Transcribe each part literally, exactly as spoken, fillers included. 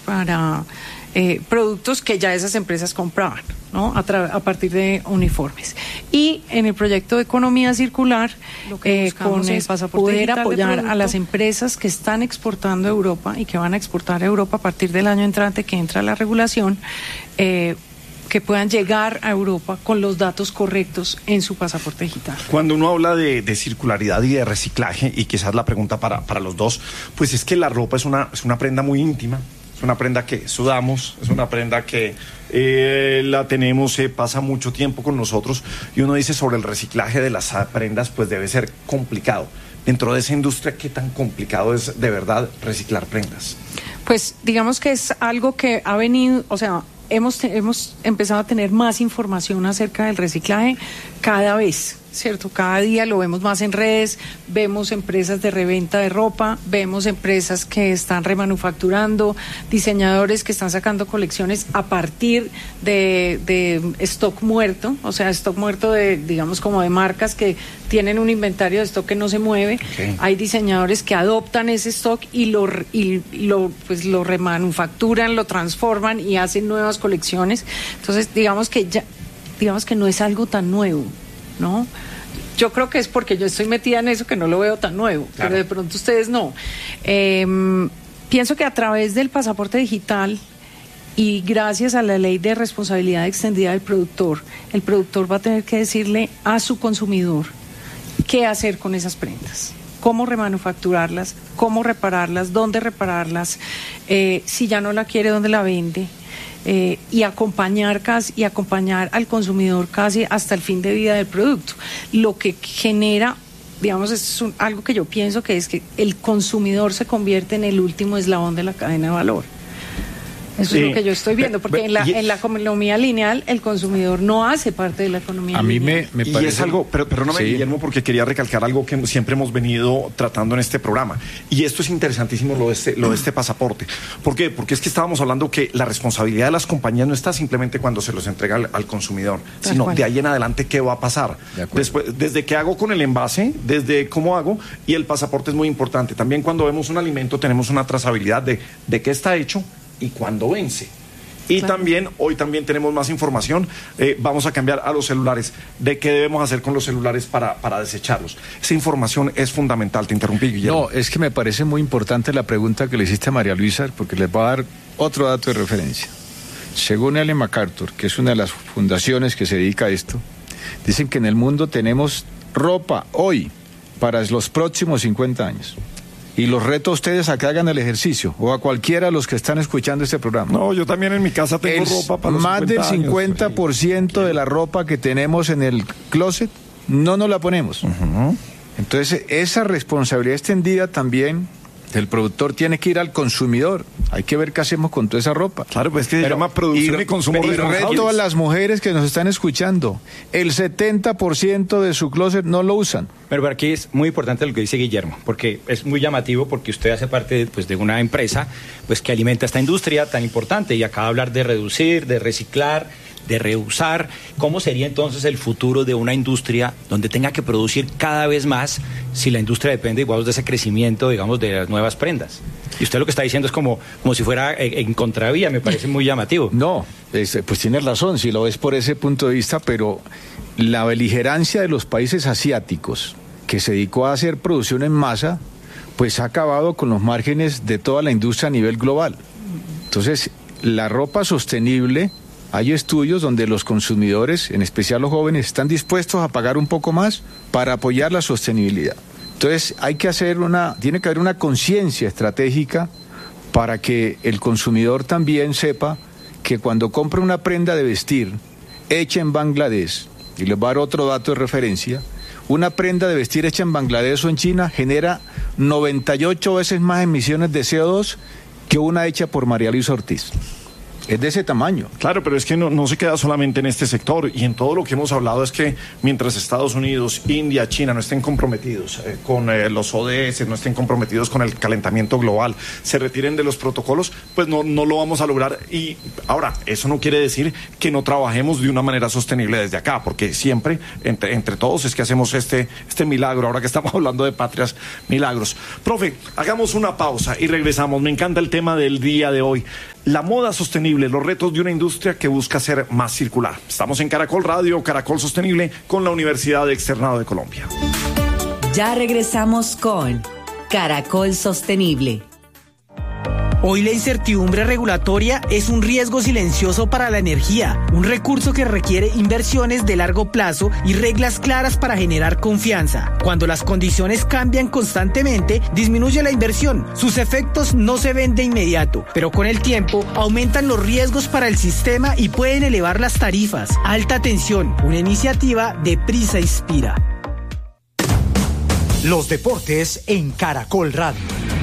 para eh, productos que ya esas empresas compraban, ¿no? A, tra- a partir de uniformes. Y en el proyecto de economía circular, eh, con el pasaporte poder apoyar a las empresas que están exportando a Europa y que van a exportar a Europa a partir del año entrante que entra la regulación, eh, que puedan llegar a Europa con los datos correctos en su pasaporte digital. Cuando uno habla de, de circularidad y de reciclaje, y quizás la pregunta para, para los dos, pues es que la ropa es una, es una prenda muy íntima, es una prenda que sudamos, es una prenda que eh, la tenemos, eh, pasa mucho tiempo con nosotros, y uno dice sobre el reciclaje de las prendas, pues debe ser complicado. Dentro de esa industria, ¿qué tan complicado es de verdad reciclar prendas? Pues digamos que es algo que ha venido, o sea, Hemos, hemos empezado a tener más información acerca del reciclaje cada vez, ¿cierto? Cada día lo vemos más en redes, vemos empresas de reventa de ropa, vemos empresas que están remanufacturando, diseñadores que están sacando colecciones a partir de, de stock muerto, o sea, stock muerto de, digamos, como de marcas que tienen un inventario de stock que no se mueve. Okay. Hay diseñadores que adoptan ese stock y lo, y, y lo, pues, lo remanufacturan, lo transforman y hacen nuevas colecciones. Entonces, digamos que ya, digamos que no es algo tan nuevo, ¿no? Yo creo que es porque yo estoy metida en eso que no lo veo tan nuevo, claro. Pero de pronto ustedes no. Eh, pienso que a través del pasaporte digital y gracias a la ley de responsabilidad extendida del productor, el productor va a tener que decirle a su consumidor qué hacer con esas prendas, cómo remanufacturarlas, cómo repararlas, dónde repararlas, eh, si ya no la quiere, dónde la vende. Eh, y acompañar casi, y acompañar al consumidor casi hasta el fin de vida del producto, lo que genera, digamos, es un, algo que yo pienso que es que el consumidor se convierte en el último eslabón de la cadena de valor. Eso sí. Es lo que yo estoy viendo, porque en la, en la economía lineal el consumidor no hace parte de la economía a lineal. A mí me, me parece... Y es algo, pero, pero no me sí. Guillermo, porque quería recalcar algo que siempre hemos venido tratando en este programa. Y esto es interesantísimo, lo de este, lo de este pasaporte. ¿Por qué? Porque es que estábamos hablando que la responsabilidad de las compañías no está simplemente cuando se los entrega al, al consumidor, Tal sino cual. De ahí en adelante qué va a pasar. De Después, desde qué hago con el envase, desde cómo hago, y el pasaporte es muy importante. También cuando vemos un alimento tenemos una trazabilidad de, de qué está hecho y cuándo vence. Y claro. también, hoy también tenemos más información, eh, vamos a cambiar a los celulares, de qué debemos hacer con los celulares para, para desecharlos. Esa información es fundamental. Te interrumpí, Guillermo. No, es que me parece muy importante la pregunta que le hiciste a María Luisa, porque les va a dar otro dato de referencia. Según Ellen MacArthur, que es una de las fundaciones que se dedica a esto, dicen que en el mundo tenemos ropa hoy para los próximos cincuenta años. Y los reto a ustedes a que hagan el ejercicio, o a cualquiera de los que están escuchando este programa. No, yo también en mi casa tengo el, ropa para los más del cincuenta por ciento años, de la ropa que tenemos en el closet, no nos la ponemos. Uh-huh. Entonces, esa responsabilidad extendida también del productor tiene que ir al consumidor. Hay que ver qué hacemos con toda esa ropa. Claro, pues es que se llama producción y, y consumo responsables. Y reto a las mujeres que nos están escuchando. El setenta por ciento de su closet no lo usan. Pero aquí es muy importante lo que dice Guillermo, porque es muy llamativo, porque usted hace parte de, pues, de una empresa pues, que alimenta esta industria tan importante, y acaba de hablar de reducir, de reciclar, de reusar. ¿Cómo sería entonces el futuro de una industria donde tenga que producir cada vez más si la industria depende igual de ese crecimiento, digamos, de las nuevas prendas? Y usted lo que está diciendo es como, como si fuera en, en contravía, me parece muy llamativo. No, es, pues tienes razón, si lo ves por ese punto de vista, pero la beligerancia de los países asiáticos, que se dedicó a hacer producción en masa, pues ha acabado con los márgenes de toda la industria a nivel global. Entonces, la ropa sostenible, hay estudios donde los consumidores, en especial los jóvenes, están dispuestos a pagar un poco más para apoyar la sostenibilidad. Entonces, hay que hacer una, tiene que haber una conciencia estratégica para que el consumidor también sepa que cuando compra una prenda de vestir hecha en Bangladesh, y les voy a dar otro dato de referencia, una prenda de vestir hecha en Bangladesh o en China genera noventa y ocho veces más emisiones de C O dos que una hecha por María Luisa Ortiz. Es de ese tamaño. Claro, pero es que no, no se queda solamente en este sector, y en todo lo que hemos hablado es que mientras Estados Unidos, India, China no estén comprometidos eh, con eh, los O D S, no estén comprometidos con el calentamiento global, se retiren de los protocolos, pues no, no lo vamos a lograr. Y ahora, eso no quiere decir que no trabajemos de una manera sostenible desde acá, porque siempre, entre, entre todos, es que hacemos este, este milagro, ahora que estamos hablando de patrias milagros. Profe, hagamos una pausa y regresamos. Me encanta el tema del día de hoy. la moda sostenible, los retos de una industria que busca ser más circular. Estamos en Caracol Radio, Caracol Sostenible, con la Universidad Externado de Colombia. Ya regresamos con Caracol Sostenible. Hoy la incertidumbre regulatoria es un riesgo silencioso para la energía, un recurso que requiere inversiones de largo plazo y reglas claras para generar confianza. Cuando las condiciones cambian constantemente, disminuye la inversión. Sus efectos no se ven de inmediato, pero con el tiempo aumentan los riesgos para el sistema y pueden elevar las tarifas. Alta tensión, una iniciativa de Prisa Inspira. Los deportes en Caracol Radio.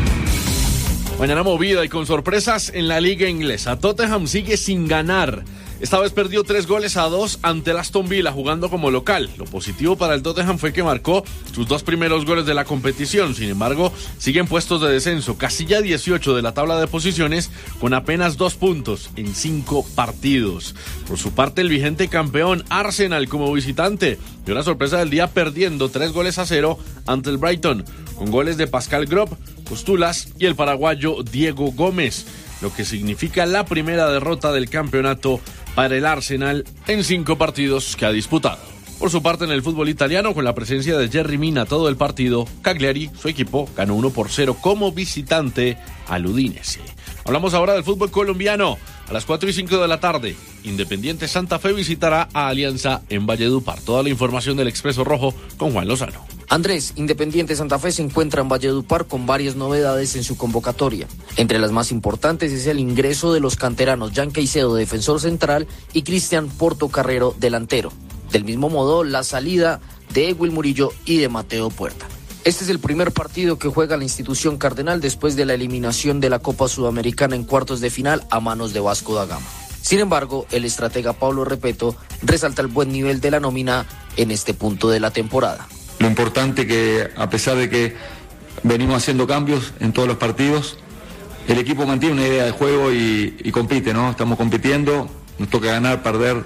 Mañana movida y con sorpresas en la liga inglesa. Tottenham sigue sin ganar. Esta vez perdió tres goles a dos ante el Aston Villa jugando como local. Lo positivo para el Tottenham fue que marcó sus dos primeros goles de la competición. Sin embargo, siguen puestos de descenso. Casilla dieciocho de la tabla de posiciones con apenas dos puntos en cinco partidos. Por su parte, el vigente campeón Arsenal como visitante dio la sorpresa del día perdiendo tres goles a cero ante el Brighton, con goles de Pascal Gropp, Costulas y el paraguayo Diego Gómez, lo que significa la primera derrota del campeonato para el Arsenal en cinco partidos que ha disputado. Por su parte, en el fútbol italiano, con la presencia de Jerry Mina todo el partido, Cagliari, su equipo, ganó uno por cero como visitante al Udinese. Hablamos ahora del fútbol colombiano. A las cuatro y cinco de la tarde, Independiente Santa Fe visitará a Alianza en Valledupar. Toda la información del Expreso Rojo con Juan Lozano. Andrés, Independiente Santa Fe se encuentra en Valledupar con varias novedades en su convocatoria. Entre las más importantes es el ingreso de los canteranos Jan Caicedo, defensor central, y Cristian Portocarrero, delantero. Del mismo modo, la salida de Ewil Murillo y de Mateo Puerta. Este es el primer partido que juega la institución cardenal después de la eliminación de la Copa Sudamericana en cuartos de final a manos de Vasco da Gama. Sin embargo, el estratega Pablo Repeto resalta el buen nivel de la nómina en este punto de la temporada. Lo importante que, a pesar de que venimos haciendo cambios en todos los partidos, el equipo mantiene una idea de juego y, y compite, ¿no? Estamos compitiendo, nos toca ganar, perder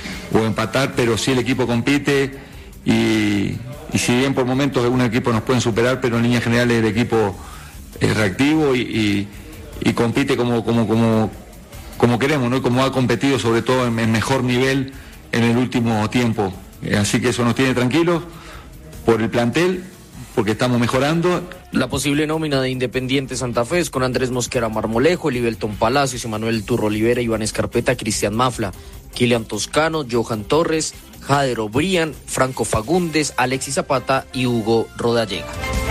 o empatar, pero sí el equipo compite y, y si bien por momentos algunos equipos nos pueden superar, pero en líneas generales el equipo es reactivo y, y, y compite como, como, como, como queremos, ¿no? Y como ha competido sobre todo en, en mejor nivel en el último tiempo. Así que eso nos tiene tranquilos por el plantel, porque estamos mejorando. La posible nómina de Independiente Santa Fe es con Andrés Mosquera Marmolejo, Elivelton Palacios, Emanuel Turro Olivera, Iván Escarpeta, Cristian Mafla, Kilian Toscano, Johan Torres, Jader O'Brien, Franco Fagundes, Alexis Zapata y Hugo Rodallega.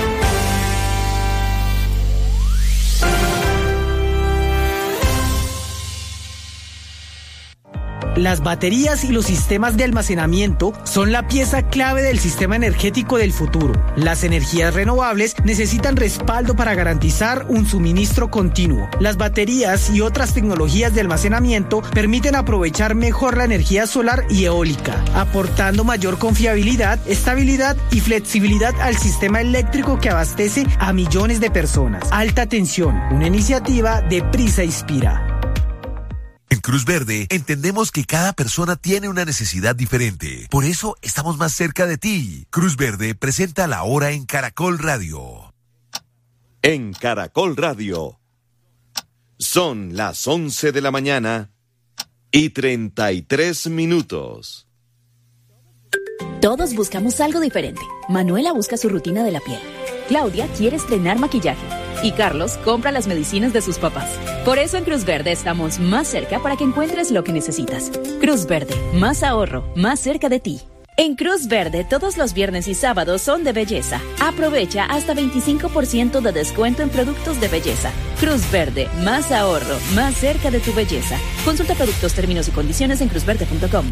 Las baterías y los sistemas de almacenamiento son la pieza clave del sistema energético del futuro. Las energías renovables necesitan respaldo para garantizar un suministro continuo. Las baterías y otras tecnologías de almacenamiento permiten aprovechar mejor la energía solar y eólica, aportando mayor confiabilidad, estabilidad y flexibilidad al sistema eléctrico que abastece a millones de personas. Alta tensión, una iniciativa de Prisa Inspira. En Cruz Verde entendemos que cada persona tiene una necesidad diferente. Por eso estamos más cerca de ti. Cruz Verde presenta La Hora en Caracol Radio. En Caracol Radio. Son las once de la mañana y treinta y tres minutos. Todos buscamos algo diferente. Manuela busca su rutina de la piel. Claudia quiere estrenar maquillaje. Y Carlos compra las medicinas de sus papás. Por eso en Cruz Verde estamos más cerca para que encuentres lo que necesitas. Cruz Verde, más ahorro, más cerca de ti. En Cruz Verde, todos los viernes y sábados son de belleza. Aprovecha hasta veinticinco por ciento de descuento en productos de belleza. Cruz Verde, más ahorro, más cerca de tu belleza. Consulta productos, términos y condiciones en cruz verde punto com.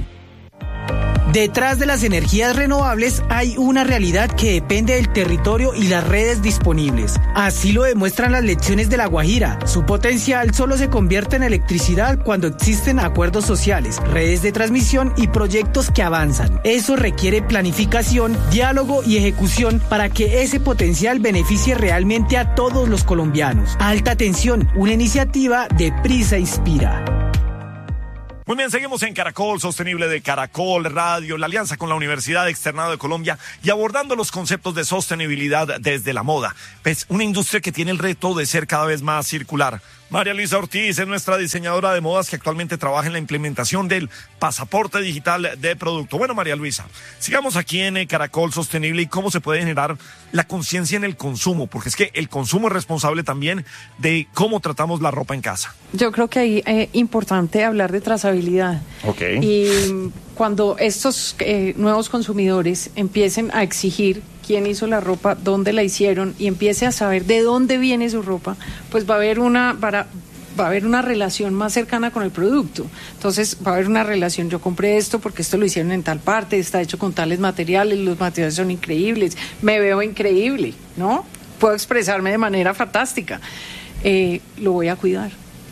Detrás de las energías renovables hay una realidad que depende del territorio y las redes disponibles. Así lo demuestran las lecciones de La Guajira. Su potencial solo se convierte en electricidad cuando existen acuerdos sociales, redes de transmisión y proyectos que avanzan. Eso requiere planificación, diálogo y ejecución para que ese potencial beneficie realmente a todos los colombianos. Alta tensión, una iniciativa de Prisa Inspira. Muy bien, seguimos en Caracol Sostenible de Caracol Radio, la alianza con la Universidad Externado de Colombia y abordando los conceptos de sostenibilidad desde la moda. Pues una industria que tiene el reto de ser cada vez más circular. María Luisa Ortiz es nuestra diseñadora de modas que actualmente trabaja en la implementación del pasaporte digital de producto. Bueno, María Luisa, sigamos aquí en eh, Caracol Sostenible y cómo se puede generar la conciencia en el consumo, porque es que el consumo es responsable también de cómo tratamos la ropa en casa. Yo creo que ahí es importante hablar de trazabilidad. Okay. Y cuando estos eh, nuevos consumidores empiecen a exigir quién hizo la ropa, dónde la hicieron y empiece a saber de dónde viene su ropa, pues va a haber una para, va a haber una relación más cercana con el producto. Entonces va a haber una relación, yo compré esto porque esto lo hicieron en tal parte, está hecho con tales materiales, los materiales son increíbles, me veo increíble, ¿no? Puedo expresarme de manera fantástica, eh, lo voy a cuidar.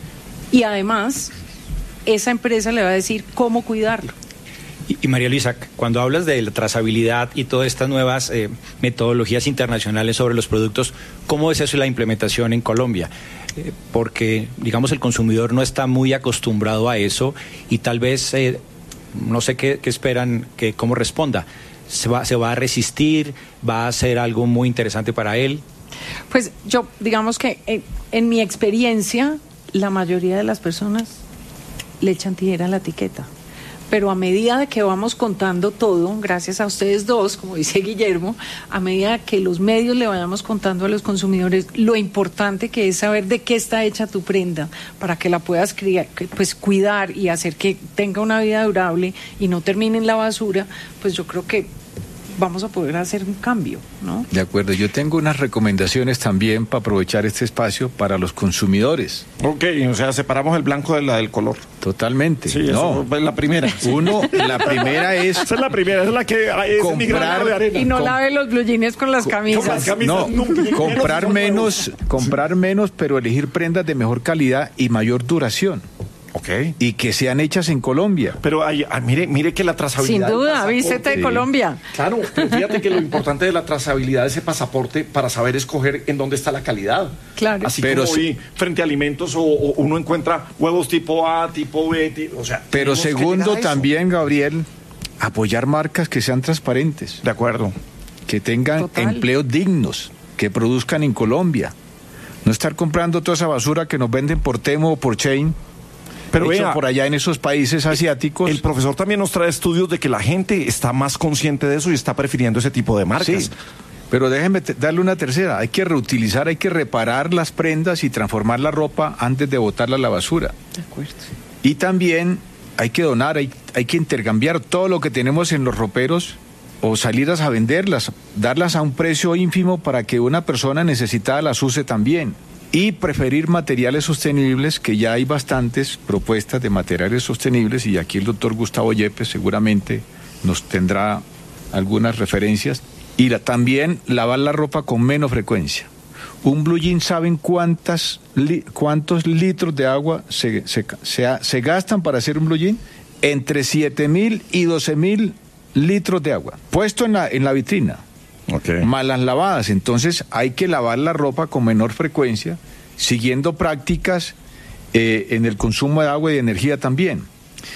Y además, esa empresa le va a decir cómo cuidarlo. Y, y María Luisa, cuando hablas de la trazabilidad y todas estas nuevas eh, metodologías internacionales sobre los productos, ¿cómo es eso la implementación en Colombia? Eh, porque, digamos, el consumidor no está muy acostumbrado a eso y tal vez, eh, no sé qué, qué esperan, que cómo responda. ¿Se va, ¿Se va a resistir? ¿Va a ser algo muy interesante para él? Pues yo, digamos que en, en mi experiencia, la mayoría de las personas le echan tijera a la etiqueta. Pero a medida de que vamos contando todo, gracias a ustedes dos, como dice Guillermo, a medida que los medios le vayamos contando a los consumidores lo importante que es saber de qué está hecha tu prenda, para que la puedas criar, pues, cuidar y hacer que tenga una vida durable y no termine en la basura, pues yo creo que vamos a poder hacer un cambio, ¿no? De acuerdo, yo tengo unas recomendaciones también para aprovechar este espacio para los consumidores. Ok, o sea, separamos el blanco de la del color. Totalmente. Sí, eso no. es la primera. Uno, la primera es... Esa es la primera, esa es la que es comprar, mi grano de arena. Y no Com lave los blue jeans con las camisas. Con las camisas no, nunca, comprar menos, comprar menos, pero elegir prendas de mejor calidad y mayor duración. Okay. Y que sean hechas en Colombia. Pero ay, ay, mire, mire que la trazabilidad. Sin duda, vístete de sí. Colombia. Claro, pero fíjate que lo importante de la trazabilidad es ese pasaporte para saber escoger en dónde está la calidad. Claro. Así pero como sí. hoy frente a alimentos o, o uno encuentra huevos tipo A, tipo B, tipo, o sea. Pero segundo también, Gabriel, apoyar marcas que sean transparentes. De acuerdo. Que tengan Total. empleos dignos, que produzcan en Colombia. No estar comprando toda esa basura que nos venden por Temo o por Chain. Pero hecho vea, por allá en esos países asiáticos. El profesor también nos trae estudios de que la gente está más consciente de eso y está prefiriendo ese tipo de marcas. Sí, pero déjenme darle una tercera. Hay que reutilizar, hay que reparar las prendas y transformar la ropa antes de botarla a la basura. De acuerdo. Y también hay que donar, hay, hay que intercambiar todo lo que tenemos en los roperos o salirlas a venderlas, darlas a un precio ínfimo para que una persona necesitada las use también. Y preferir materiales sostenibles, que ya hay bastantes propuestas de materiales sostenibles, y aquí el doctor Gustavo Yepes seguramente nos tendrá algunas referencias. Y la, también lavar la ropa con menos frecuencia. Un blue jean, ¿saben cuántas li, cuántos litros de agua se, se, se, se gastan para hacer un blue jean? Entre siete mil y doce mil litros de agua, puesto en la, en la vitrina. Okay. Malas lavadas, entonces hay que lavar la ropa con menor frecuencia, siguiendo prácticas eh, en el consumo de agua y de energía también.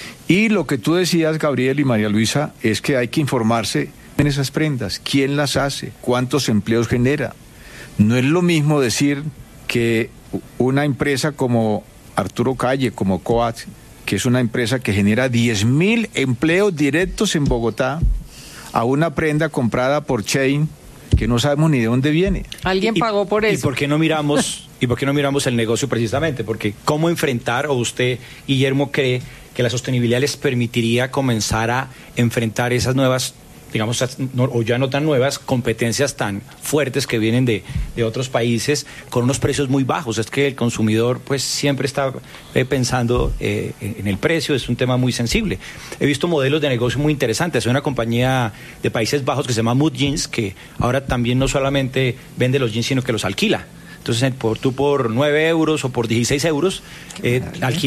Y lo que tú decías, Gabriel y María Luisa, es que hay que informarse en esas prendas, quién las hace, cuántos empleos genera. No es lo mismo decir que una empresa como Arturo Calle, como Coat, que es una empresa que genera diez mil empleos directos en Bogotá, a una prenda comprada por Chain que no sabemos ni de dónde viene. Alguien y, pagó por eso. ¿Y por qué no miramos y por qué no miramos el negocio precisamente? Porque cómo enfrentar, o usted, Guillermo, cree que la sostenibilidad les permitiría comenzar a enfrentar esas nuevas, digamos, no, o ya no tan nuevas, competencias tan fuertes que vienen de, de otros países con unos precios muy bajos. Es que el consumidor pues siempre está eh, pensando eh, en el precio, es un tema muy sensible. He visto modelos de negocio muy interesantes. Hay una compañía de Países Bajos que se llama Mood Jeans, que ahora también no solamente vende los jeans, sino que los alquila. Entonces, por, tú por nueve euros o por dieciséis euros eh, alquilas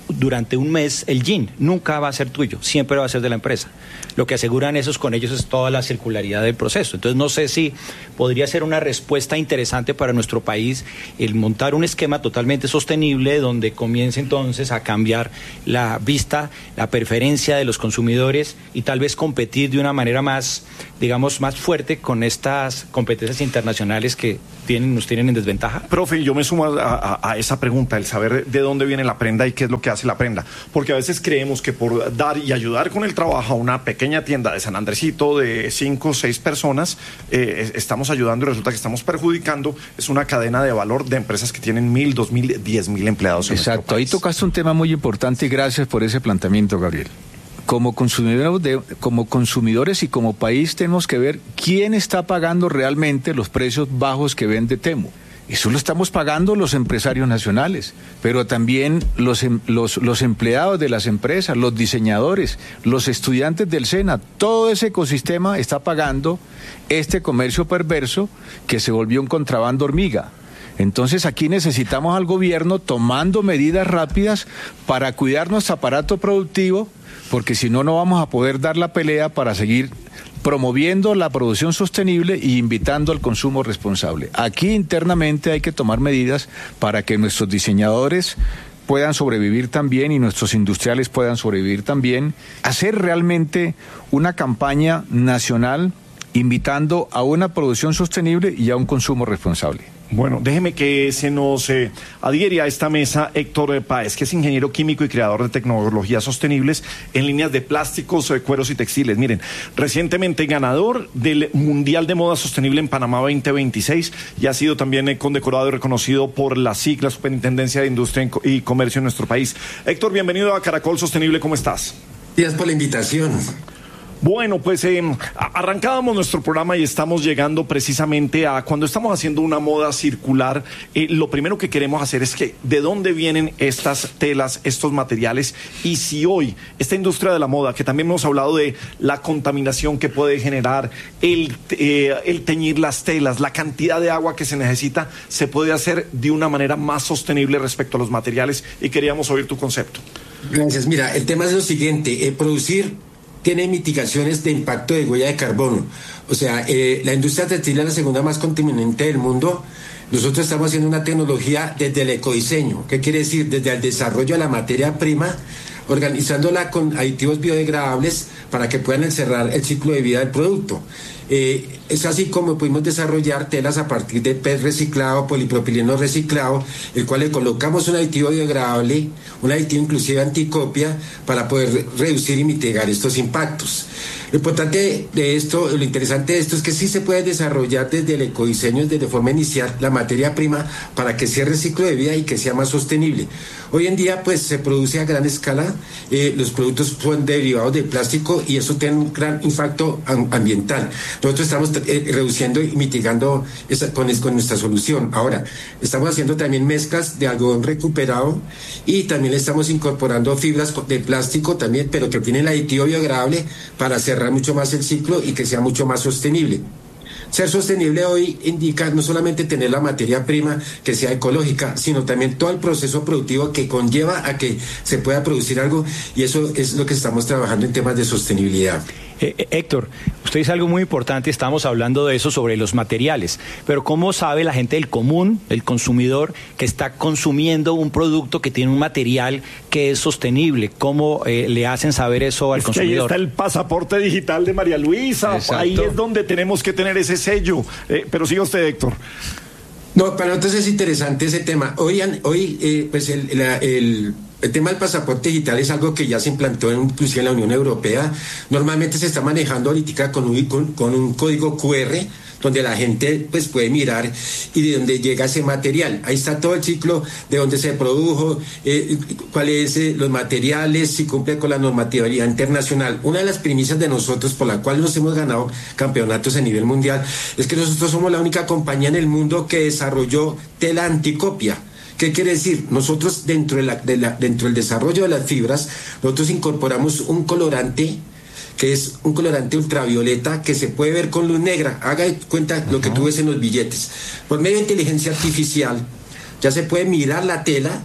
durante un mes el jean, nunca va a ser tuyo, siempre va a ser de la empresa. Lo que aseguran esos con ellos es toda la circularidad del proceso. Entonces no sé si podría ser una respuesta interesante para nuestro país el montar un esquema totalmente sostenible donde comience entonces a cambiar la vista, la preferencia de los consumidores y tal vez competir de una manera más, digamos, más fuerte con estas competencias internacionales que tienen, nos tienen en desventaja. Profe, yo me sumo a, a, a esa pregunta, el saber de dónde viene la prenda y qué es lo que hace la prenda, porque a veces creemos que por dar y ayudar con el trabajo a una pequeña tienda de San Andresito de cinco o seis personas, eh, estamos ayudando y resulta que estamos perjudicando. Es una cadena de valor de empresas que tienen mil, dos mil, diez mil empleados. Exacto, ahí tocaste un tema muy importante y gracias por ese planteamiento, Gabriel. Como consumidores, de, como consumidores y como país tenemos que ver quién está pagando realmente los precios bajos que vende Temu. Eso lo estamos pagando los empresarios nacionales, pero también los, los, los empleados de las empresas, los diseñadores, los estudiantes del SENA, todo ese ecosistema está pagando este comercio perverso que se volvió un contrabando hormiga. Entonces aquí necesitamos al gobierno tomando medidas rápidas para cuidar nuestro aparato productivo, porque si no, no vamos a poder dar la pelea para seguir promoviendo la producción sostenible e invitando al consumo responsable. Aquí internamente hay que tomar medidas para que nuestros diseñadores puedan sobrevivir también y nuestros industriales puedan sobrevivir también. Hacer realmente una campaña nacional invitando a una producción sostenible y a un consumo responsable. Bueno, déjeme que se nos eh, adhiere a esta mesa Héctor Páez, que es ingeniero químico y creador de tecnologías sostenibles en líneas de plásticos, eh, cueros y textiles. Miren, recientemente ganador del Mundial de Moda Sostenible en Panamá veinte veintiséis y ha sido también eh, condecorado y reconocido por la S I C, la Superintendencia de Industria y Comercio en nuestro país. Héctor, bienvenido a Caracol Sostenible, ¿cómo estás? Gracias por la invitación. Bueno, pues eh, arrancábamos nuestro programa y estamos llegando precisamente a cuando estamos haciendo una moda circular. Eh, lo primero que queremos hacer es que de dónde vienen estas telas, estos materiales, y si hoy esta industria de la moda, que también hemos hablado de la contaminación que puede generar, el, eh, el teñir las telas, la cantidad de agua que se necesita, se puede hacer de una manera más sostenible respecto a los materiales, y queríamos oír tu concepto. Gracias. Mira, el tema es lo siguiente, eh, producir tiene mitigaciones de impacto de huella de carbono. O sea, eh, la industria textil es la segunda más contaminante del mundo. Nosotros estamos haciendo una tecnología desde el ecodiseño. ¿Qué quiere decir? Desde el desarrollo de la materia prima, organizándola con aditivos biodegradables para que puedan encerrar el ciclo de vida del producto. Eh, es así como pudimos desarrollar telas a partir de P E T reciclado, polipropileno reciclado, el cual le colocamos un aditivo biodegradable, un aditivo inclusive anticopia, para poder reducir y mitigar estos impactos. Lo importante de esto, lo interesante de esto es que sí se puede desarrollar desde el ecodiseño, desde forma inicial, la materia prima para que cierre el ciclo de vida y que sea más sostenible. Hoy en día pues se produce a gran escala, eh, los productos son derivados del plástico y eso tiene un gran impacto ambiental. Nosotros estamos eh, reduciendo y mitigando esa, con, con nuestra solución. Ahora, estamos haciendo también mezclas de algodón recuperado y también le estamos incorporando fibras de plástico también, pero que tienen el aditivo biodegradable para cerrar mucho más el ciclo y que sea mucho más sostenible. Ser sostenible hoy indica no solamente tener la materia prima que sea ecológica, sino también todo el proceso productivo que conlleva a que se pueda producir algo, y eso es lo que estamos trabajando en temas de sostenibilidad. Eh, eh, Héctor, usted dice algo muy importante, estamos hablando de eso sobre los materiales, pero ¿cómo sabe la gente del común, el consumidor, que está consumiendo un producto que tiene un material que es sostenible? ¿Cómo eh, le hacen saber eso al es consumidor? Que ahí está el pasaporte digital de María Luisa. Exacto. Ahí es donde tenemos que tener ese sello. Eh, pero siga usted, Héctor. No, para nosotros es interesante ese tema. Hoy, hoy eh, pues el, la, el El tema del pasaporte digital es algo que ya se implantó en, inclusive en la Unión Europea. Normalmente se está manejando ahorita con un, con, con un código cu erre, donde la gente pues puede mirar y de dónde llega ese material. Ahí está todo el ciclo de dónde se produjo, eh, cuáles eh, los materiales, si cumple con la normatividad internacional. Una de las primicias de nosotros, por la cual nos hemos ganado campeonatos a nivel mundial, es que nosotros somos la única compañía en el mundo que desarrolló tela anticopia. ¿Qué quiere decir? Nosotros dentro, de la, de la, dentro del desarrollo de las fibras, nosotros incorporamos un colorante, que es un colorante ultravioleta que se puede ver con luz negra. Haga de cuenta lo que tú ves en los billetes. Por medio de inteligencia artificial ya se puede mirar la tela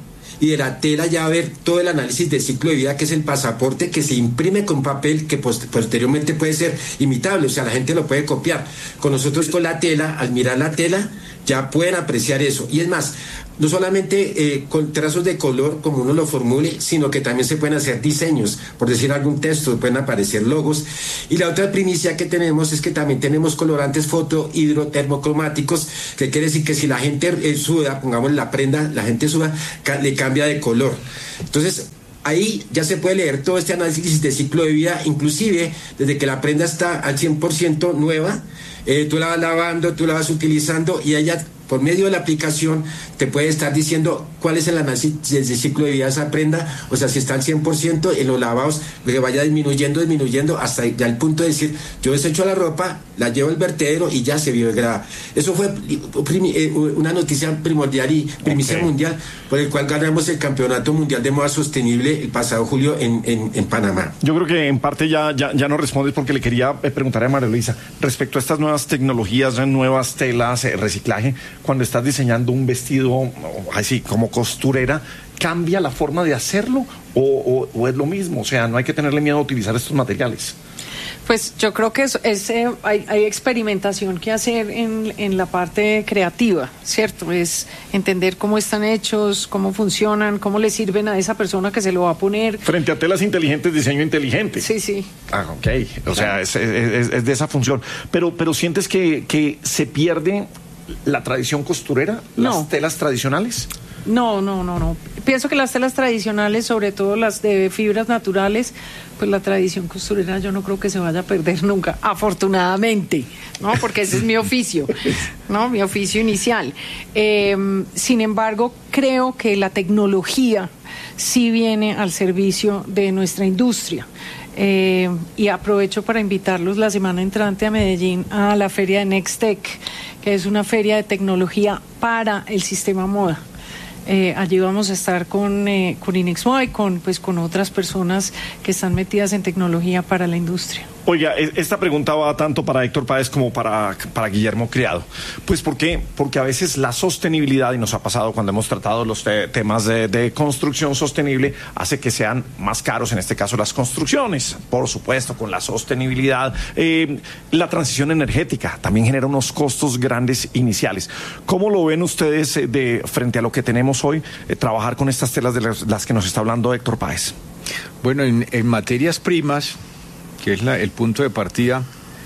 y de la tela ya va a ver todo el análisis de ciclo de vida, que es el pasaporte que se imprime con papel que post- posteriormente puede ser imitable, o sea, la gente lo puede copiar. Con nosotros con la tela, al mirar la tela, ya pueden apreciar eso. Y es más, no solamente eh, con trazos de color como uno lo formule, sino que también se pueden hacer diseños, por decir algún texto, pueden aparecer logos. Y la otra primicia que tenemos es que también tenemos colorantes foto hidrotermocromáticos, que quiere decir que si la gente eh, suda, pongamos la prenda, la gente suda, ca- le cambia de color. Entonces, ahí ya se puede leer todo este análisis de ciclo de vida, inclusive desde que la prenda está al cien por ciento nueva, eh, tú la vas lavando, tú la vas utilizando y ella, por medio de la aplicación, te puede estar diciendo cuál es el análisis de ciclo de vida de esa prenda, o sea, si está al cien por ciento en los lavados, que vaya disminuyendo, disminuyendo, hasta ya el punto de decir, yo desecho la ropa, la llevo al vertedero y ya se biodegrada. Eso fue primi- eh, una noticia primordial y primicia okay. mundial, por el cual ganamos el Campeonato Mundial de Moda Sostenible el pasado julio en, en, en Panamá. Yo creo que en parte ya, ya, ya no respondes, porque le quería preguntar a María Luisa respecto a estas nuevas tecnologías, nuevas telas, eh, reciclaje. Cuando estás diseñando un vestido así como costurera, ¿cambia la forma de hacerlo o, o, o es lo mismo? O sea, no hay que tenerle miedo a utilizar estos materiales. Pues yo creo que es, es, eh, hay, hay experimentación que hacer en, en la parte creativa, ¿cierto? Es entender cómo están hechos, cómo funcionan, cómo le sirven a esa persona que se lo va a poner. Frente a telas inteligentes, diseño inteligente. Sí, sí. Ah, ok. O sea, es, es, es de esa función. Pero, pero ¿sientes que, que se pierde la tradición costurera, las no. telas tradicionales? No, no, no, no. Pienso que las telas tradicionales, sobre todo las de fibras naturales, pues la tradición costurera yo no creo que se vaya a perder nunca, afortunadamente, ¿no? Porque ese es mi oficio, ¿no? Mi oficio inicial. Eh, sin embargo, creo que la tecnología sí viene al servicio de nuestra industria. Eh, y aprovecho para invitarlos la semana entrante a Medellín a la feria de Nextech, que es una feria de tecnología para el sistema moda. Eh, allí vamos a estar con, eh, con Inexmoda y con, pues, con otras personas que están metidas en tecnología para la industria. Oiga, esta pregunta va tanto para Héctor Páez como para, para Guillermo Criado. Pues ¿por qué? Porque a veces la sostenibilidad, y nos ha pasado cuando hemos tratado los te- temas de, de construcción sostenible, hace que sean más caros, en este caso las construcciones. Por supuesto, con la sostenibilidad, eh, la transición energética también genera unos costos grandes iniciales. ¿Cómo lo ven ustedes eh, de frente a lo que tenemos hoy, eh, trabajar con estas telas de las, las que nos está hablando Héctor Páez? Bueno, en, en materias primas, que es la, el punto de partida,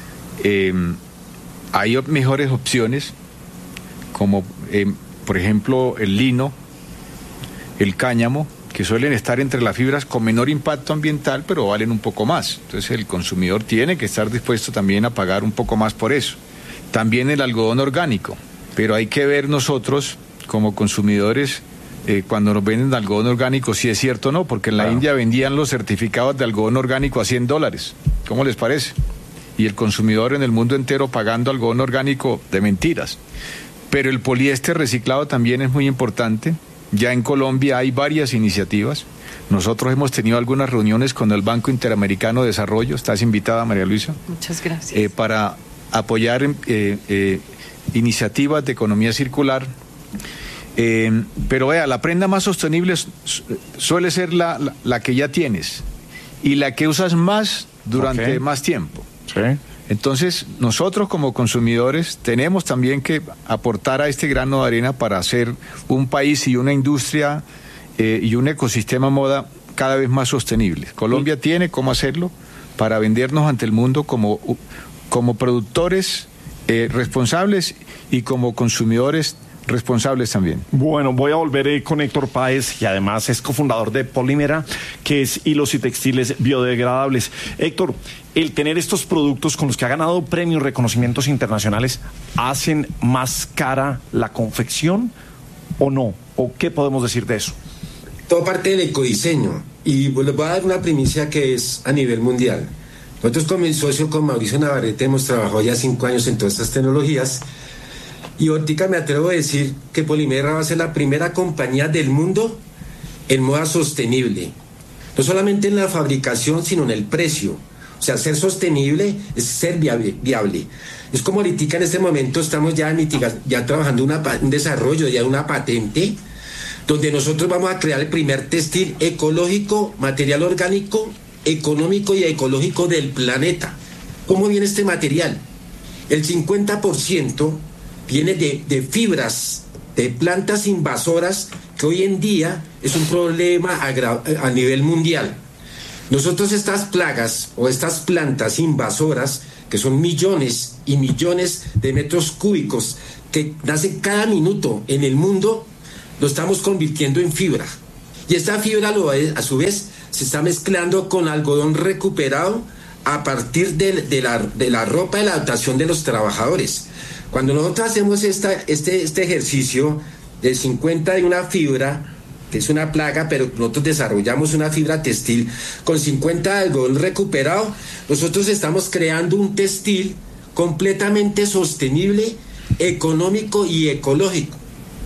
eh, hay mejores opciones, como eh, por ejemplo el lino, el cáñamo, que suelen estar entre las fibras con menor impacto ambiental, pero valen un poco más. Entonces el consumidor tiene que estar dispuesto también a pagar un poco más por eso. También el algodón orgánico, pero hay que ver nosotros como consumidores, Eh, cuando nos venden algodón orgánico, si es cierto o no, porque en la claro. India vendían los certificados de algodón orgánico a cien dólares. ¿Cómo les parece? Y el consumidor en el mundo entero pagando algodón orgánico de mentiras. Pero el poliéster reciclado también es muy importante. Ya en Colombia hay varias iniciativas. Nosotros hemos tenido algunas reuniones con el Banco Interamericano de Desarrollo. ¿Estás invitada, María Luisa? Muchas gracias. Eh, para apoyar eh, eh, iniciativas de economía circular. Eh, pero vea, la prenda más sostenible suele ser la, la, la que ya tienes y la que usas más durante okay. más tiempo. Sí. Entonces, nosotros como consumidores tenemos también que aportar a este grano de arena para hacer un país y una industria eh, y un ecosistema moda cada vez más sostenible. Colombia sí. tiene cómo hacerlo para vendernos ante el mundo como, como productores eh, responsables y como consumidores responsables también. Bueno, voy a volver eh, con Héctor Páez, y además es cofundador de Polímera, que es hilos y textiles biodegradables. Héctor, el tener estos productos con los que ha ganado premios, reconocimientos internacionales, ¿hacen más cara la confección o no? ¿O qué podemos decir de eso? Todo parte del ecodiseño, y pues les voy a dar una primicia que es a nivel mundial. Nosotros con mi socio, con Mauricio Navarrete, hemos trabajado ya cinco años en todas estas tecnologías. Y ahorita me atrevo a decir que Polímera va a ser la primera compañía del mundo en moda sostenible. No solamente en la fabricación, sino en el precio. O sea, ser sostenible es ser viable. viable. Es como ahorita en este momento estamos ya, mitiga, ya trabajando una, un desarrollo, ya una patente, donde nosotros vamos a crear el primer textil ecológico, material orgánico, económico y ecológico del planeta. ¿Cómo viene este material? El cincuenta por ciento viene de, de fibras, de plantas invasoras, que hoy en día es un problema a, a nivel mundial. Nosotros estas plagas o estas plantas invasoras, que son millones y millones de metros cúbicos que nacen cada minuto en el mundo, lo estamos convirtiendo en fibra. Y esta fibra lo, a su vez se está mezclando con algodón recuperado a partir de, de, la, de la ropa de la adaptación de los trabajadores. Cuando nosotros hacemos esta, este, este ejercicio del cincuenta de una fibra, que es una plaga, pero nosotros desarrollamos una fibra textil con cincuenta de algodón recuperado, nosotros estamos creando un textil completamente sostenible, económico y ecológico.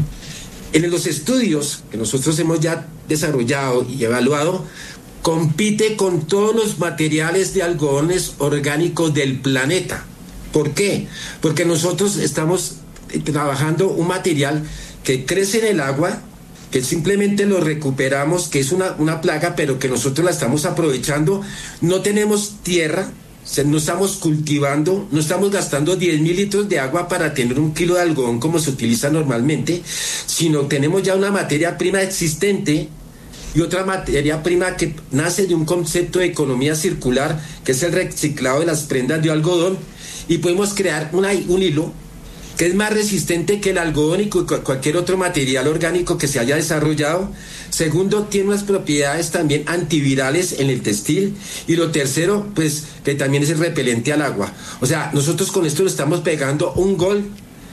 En los estudios que nosotros hemos ya desarrollado y evaluado, compite con todos los materiales de algodones orgánicos del planeta. ¿Por qué? Porque nosotros estamos trabajando un material que crece en el agua, que simplemente lo recuperamos, que es una, una plaga, pero que nosotros la estamos aprovechando. No tenemos tierra, no estamos cultivando, no estamos gastando diez mil litros de agua para tener un kilo de algodón como se utiliza normalmente, sino tenemos ya una materia prima existente y otra materia prima que nace de un concepto de economía circular, que es el reciclado de las prendas de algodón, y podemos crear una, un hilo que es más resistente que el algodón y cualquier otro material orgánico que se haya desarrollado. Segundo, tiene unas propiedades también antivirales en el textil. Y lo tercero, pues, que también es repelente al agua. O sea, nosotros con esto le estamos pegando un gol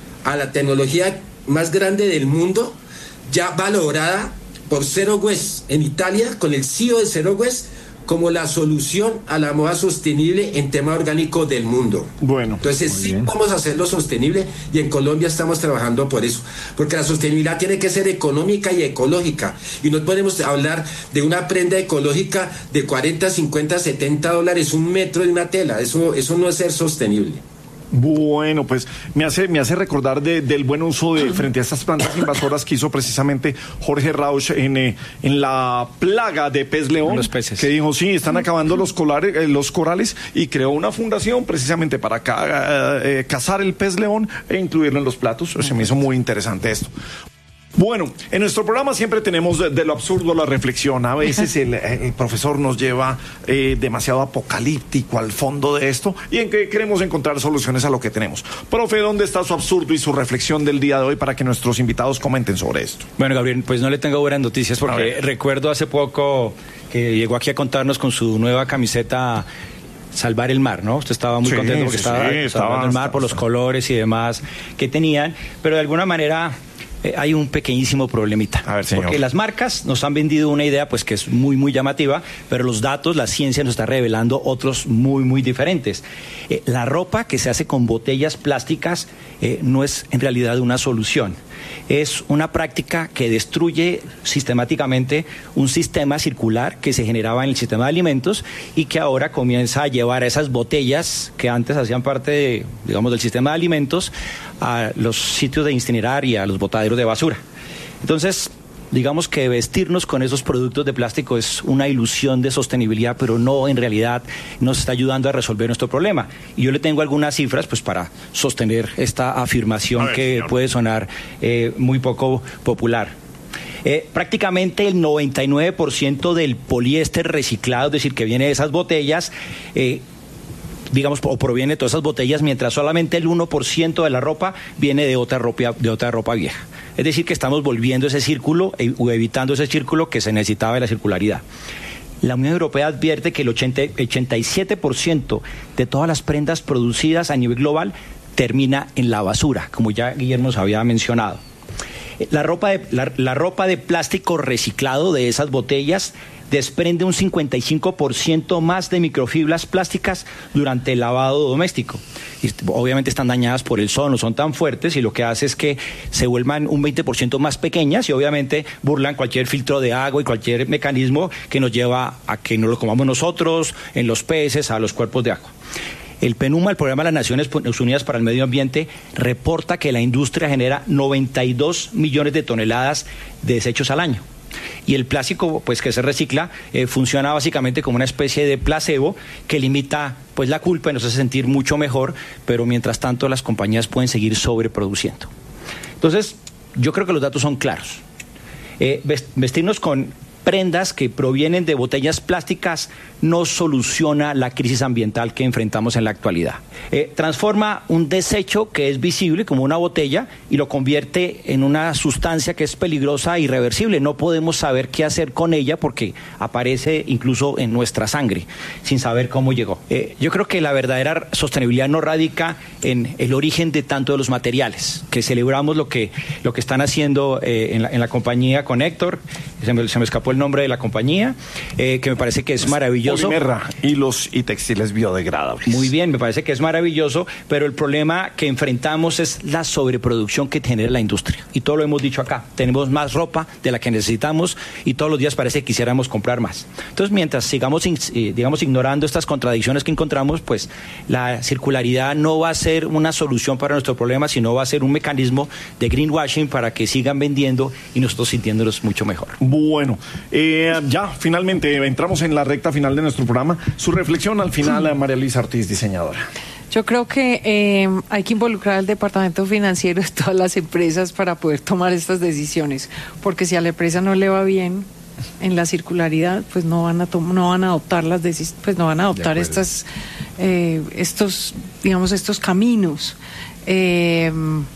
a la tecnología más grande del mundo, ya valorada por Zero Waste en Italia, con el C E O de Zero Waste, como la solución a la moda sostenible en tema orgánico del mundo. Bueno, entonces sí vamos a hacerlo sostenible, y en Colombia estamos trabajando por eso, porque la sostenibilidad tiene que ser económica y ecológica, y no podemos hablar de una prenda ecológica de cuarenta, cincuenta, setenta dólares un metro de una tela. Eso, eso no es ser sostenible. Bueno, pues me hace, me hace recordar de, del buen uso de frente a estas plantas invasoras que hizo precisamente Jorge Rauch en, eh, en la plaga de pez león. Los peces. Que dijo, sí, están acabando los, colares, eh, los corales, y creó una fundación precisamente para ca, eh, cazar el pez león e incluirlo en los platos. Se me hizo muy interesante esto. Bueno, en nuestro programa siempre tenemos de, de lo absurdo la reflexión. A veces el, el profesor nos lleva eh, demasiado apocalíptico al fondo de esto, y en que queremos encontrar soluciones a lo que tenemos. Profe, ¿dónde está su absurdo y su reflexión del día de hoy para que nuestros invitados comenten sobre esto? Bueno, Gabriel, pues no le tengo buenas noticias, porque recuerdo hace poco que llegó aquí a contarnos con su nueva camiseta Salvar el Mar, ¿no? Usted estaba muy sí, contento porque sí, estaba, sí, estaba salvando el mar por los colores y demás que tenían, pero de alguna manera Eh, hay un pequeñísimo problemita. A ver, señor. Porque las marcas nos han vendido una idea pues que es muy muy llamativa, pero los datos, la ciencia nos está revelando otros muy muy diferentes. Eh, la ropa que se hace con botellas plásticas eh, no es en realidad una solución. Es una práctica que destruye sistemáticamente un sistema circular que se generaba en el sistema de alimentos, y que ahora comienza a llevar a esas botellas que antes hacían parte de, digamos, del sistema de alimentos a los sitios de incinerar y a los botaderos de basura. Entonces, digamos que vestirnos con esos productos de plástico es una ilusión de sostenibilidad, pero no, en realidad nos está ayudando a resolver nuestro problema. Y yo le tengo algunas cifras pues para sostener esta afirmación ver, que señor. puede sonar eh, muy poco popular. Eh, prácticamente el noventa y nueve por ciento del poliéster reciclado, es decir, que viene de esas botellas, eh, digamos, o proviene de todas esas botellas, mientras solamente el uno por ciento de la ropa viene de otra ropa, de otra ropa vieja. Es decir, que estamos volviendo ese círculo o evitando ese círculo que se necesitaba de la circularidad. La Unión Europea advierte que el ochenta y siete por ciento de todas las prendas producidas a nivel global termina en la basura, como ya Guillermo nos había mencionado. La ropa de, la, la ropa de plástico reciclado de esas botellas desprende un cincuenta y cinco por ciento más de microfibras plásticas durante el lavado doméstico. Y obviamente están dañadas por el sol, no son tan fuertes, y lo que hace es que se vuelvan un veinte por ciento más pequeñas, y obviamente burlan cualquier filtro de agua y cualquier mecanismo que nos lleva a que no lo comamos nosotros, en los peces, a los cuerpos de agua. El PNUMA, el Programa de las Naciones Unidas para el Medio Ambiente, reporta que la industria genera noventa y dos millones de toneladas de desechos al año. Y el plástico, pues que se recicla, eh, funciona básicamente como una especie de placebo que limita pues la culpa y nos hace sentir mucho mejor, pero mientras tanto las compañías pueden seguir sobreproduciendo. Entonces, yo creo que los datos son claros. Eh, vestirnos con prendas que provienen de botellas plásticas no soluciona la crisis ambiental que enfrentamos en la actualidad. Eh, transforma un desecho que es visible como una botella y lo convierte en una sustancia que es peligrosa e irreversible. No podemos saber qué hacer con ella porque aparece incluso en nuestra sangre sin saber cómo llegó. Eh, yo creo que la verdadera sostenibilidad no radica en el origen de tanto de los materiales, que celebramos lo que, lo que están haciendo eh, en, la, en la compañía con Héctor. Se me, se me escapó el nombre de la compañía, eh, que me parece que es maravilloso. Polimerra, hilos y textiles biodegradables. Muy bien, me parece que es maravilloso, pero el problema que enfrentamos es la sobreproducción que genera la industria. Y todo lo hemos dicho acá, tenemos más ropa de la que necesitamos y todos los días parece que quisiéramos comprar más. Entonces, mientras sigamos, digamos, ignorando estas contradicciones que encontramos, pues la circularidad no va a ser una solución para nuestro problema, sino va a ser un mecanismo de greenwashing para que sigan vendiendo y nosotros sintiéndonos mucho mejor. Bueno, eh, ya finalmente entramos en la recta final de nuestro programa. Su reflexión al final, María Luisa Ortiz, diseñadora. Yo creo que eh, hay que involucrar al departamento financiero de todas las empresas para poder tomar estas decisiones, porque si a la empresa no le va bien en la circularidad, pues no van a no van a adoptar las decis pues no van a adoptar estas eh, estos digamos estos caminos. Eh,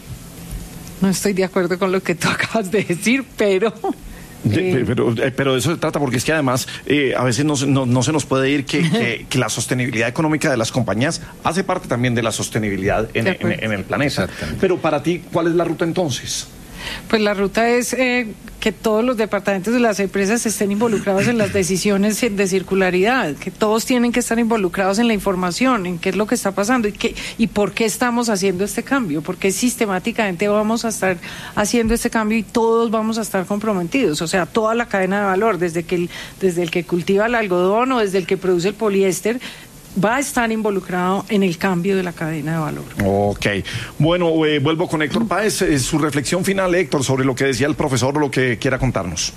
no estoy de acuerdo con lo que tú acabas de decir, pero Eh, pero, pero de eso se trata, porque es que además eh, a veces no, no, no se nos puede ir que, que, que la sostenibilidad económica de las compañías hace parte también de la sostenibilidad en, en, en el planeta. Pero para ti, ¿cuál es la ruta entonces? Pues la ruta es eh, que todos los departamentos de las empresas estén involucrados en las decisiones de circularidad, que todos tienen que estar involucrados en la información, en qué es lo que está pasando y qué y por qué estamos haciendo este cambio, porque sistemáticamente vamos a estar haciendo este cambio y todos vamos a estar comprometidos, o sea, toda la cadena de valor, desde que el, desde el que cultiva el algodón o desde el que produce el poliéster, va a estar involucrado en el cambio de la cadena de valor. Ok. Bueno, eh, vuelvo con Héctor Páez. Eh, su reflexión final, Héctor, sobre lo que decía el profesor, lo que quiera contarnos.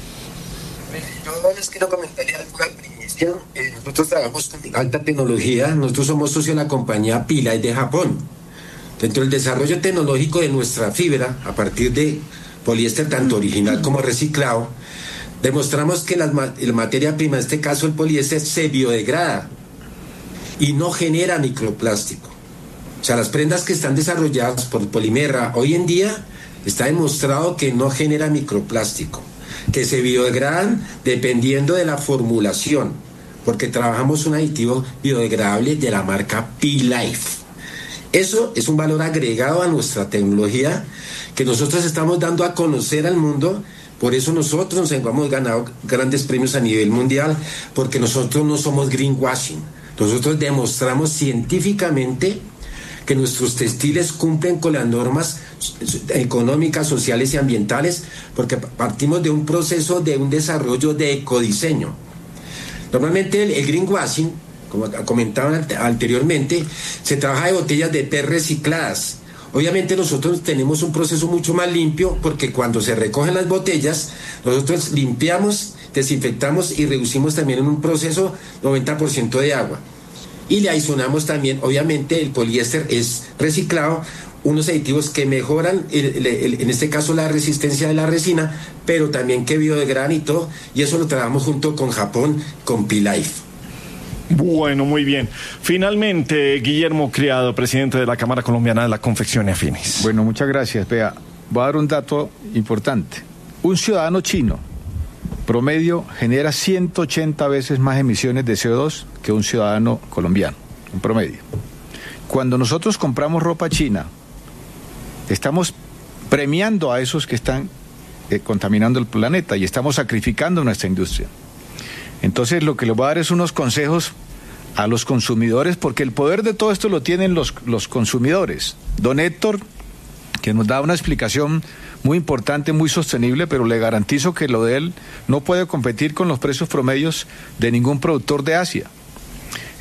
Yo les quiero comentar algo al primicia. Eh, nosotros trabajamos con alta tecnología. Nosotros somos socios de la compañía Pilai de Japón. Dentro del desarrollo tecnológico de nuestra fibra, a partir de poliéster tanto original como reciclado, demostramos que la, la materia prima, en este caso el poliéster, se biodegrada y no genera microplástico. O sea, las prendas que están desarrolladas por Polimerra hoy en día está demostrado que no genera microplástico, que se biodegradan dependiendo de la formulación, porque trabajamos un aditivo biodegradable de la marca P-Life. Eso es un valor agregado a nuestra tecnología que nosotros estamos dando a conocer al mundo. Por eso nosotros nos hemos ganado grandes premios a nivel mundial, porque nosotros no somos greenwashing. Nosotros demostramos científicamente que nuestros textiles cumplen con las normas económicas, sociales y ambientales, porque partimos de un proceso de un desarrollo de ecodiseño. Normalmente el, el greenwashing, como comentaban anteriormente, se trabaja de botellas de P E T recicladas. Obviamente nosotros tenemos un proceso mucho más limpio, porque cuando se recogen las botellas, nosotros limpiamos, desinfectamos y reducimos también en un proceso noventa por ciento de agua. Y le adicionamos también, obviamente, el poliéster es reciclado, unos aditivos que mejoran, el, el, el, en este caso, la resistencia de la resina, pero también que biodegradan y todo, y eso lo trabajamos junto con Japón, con P-Life. Bueno, muy bien. Finalmente, Guillermo Criado, presidente de la Cámara Colombiana de la Confección y Afines. Bueno, muchas gracias. Vea, voy a dar un dato importante. Un ciudadano chino promedio genera ciento ochenta veces más emisiones de C O dos que un ciudadano colombiano, en promedio. Cuando nosotros compramos ropa china, estamos premiando a esos que están eh, contaminando el planeta y estamos sacrificando nuestra industria. Entonces, lo que les voy a dar es unos consejos a los consumidores, porque el poder de todo esto lo tienen los, los consumidores. Don Héctor, que nos da una explicación muy importante, muy sostenible, pero le garantizo que lo de él no puede competir con los precios promedios de ningún productor de Asia.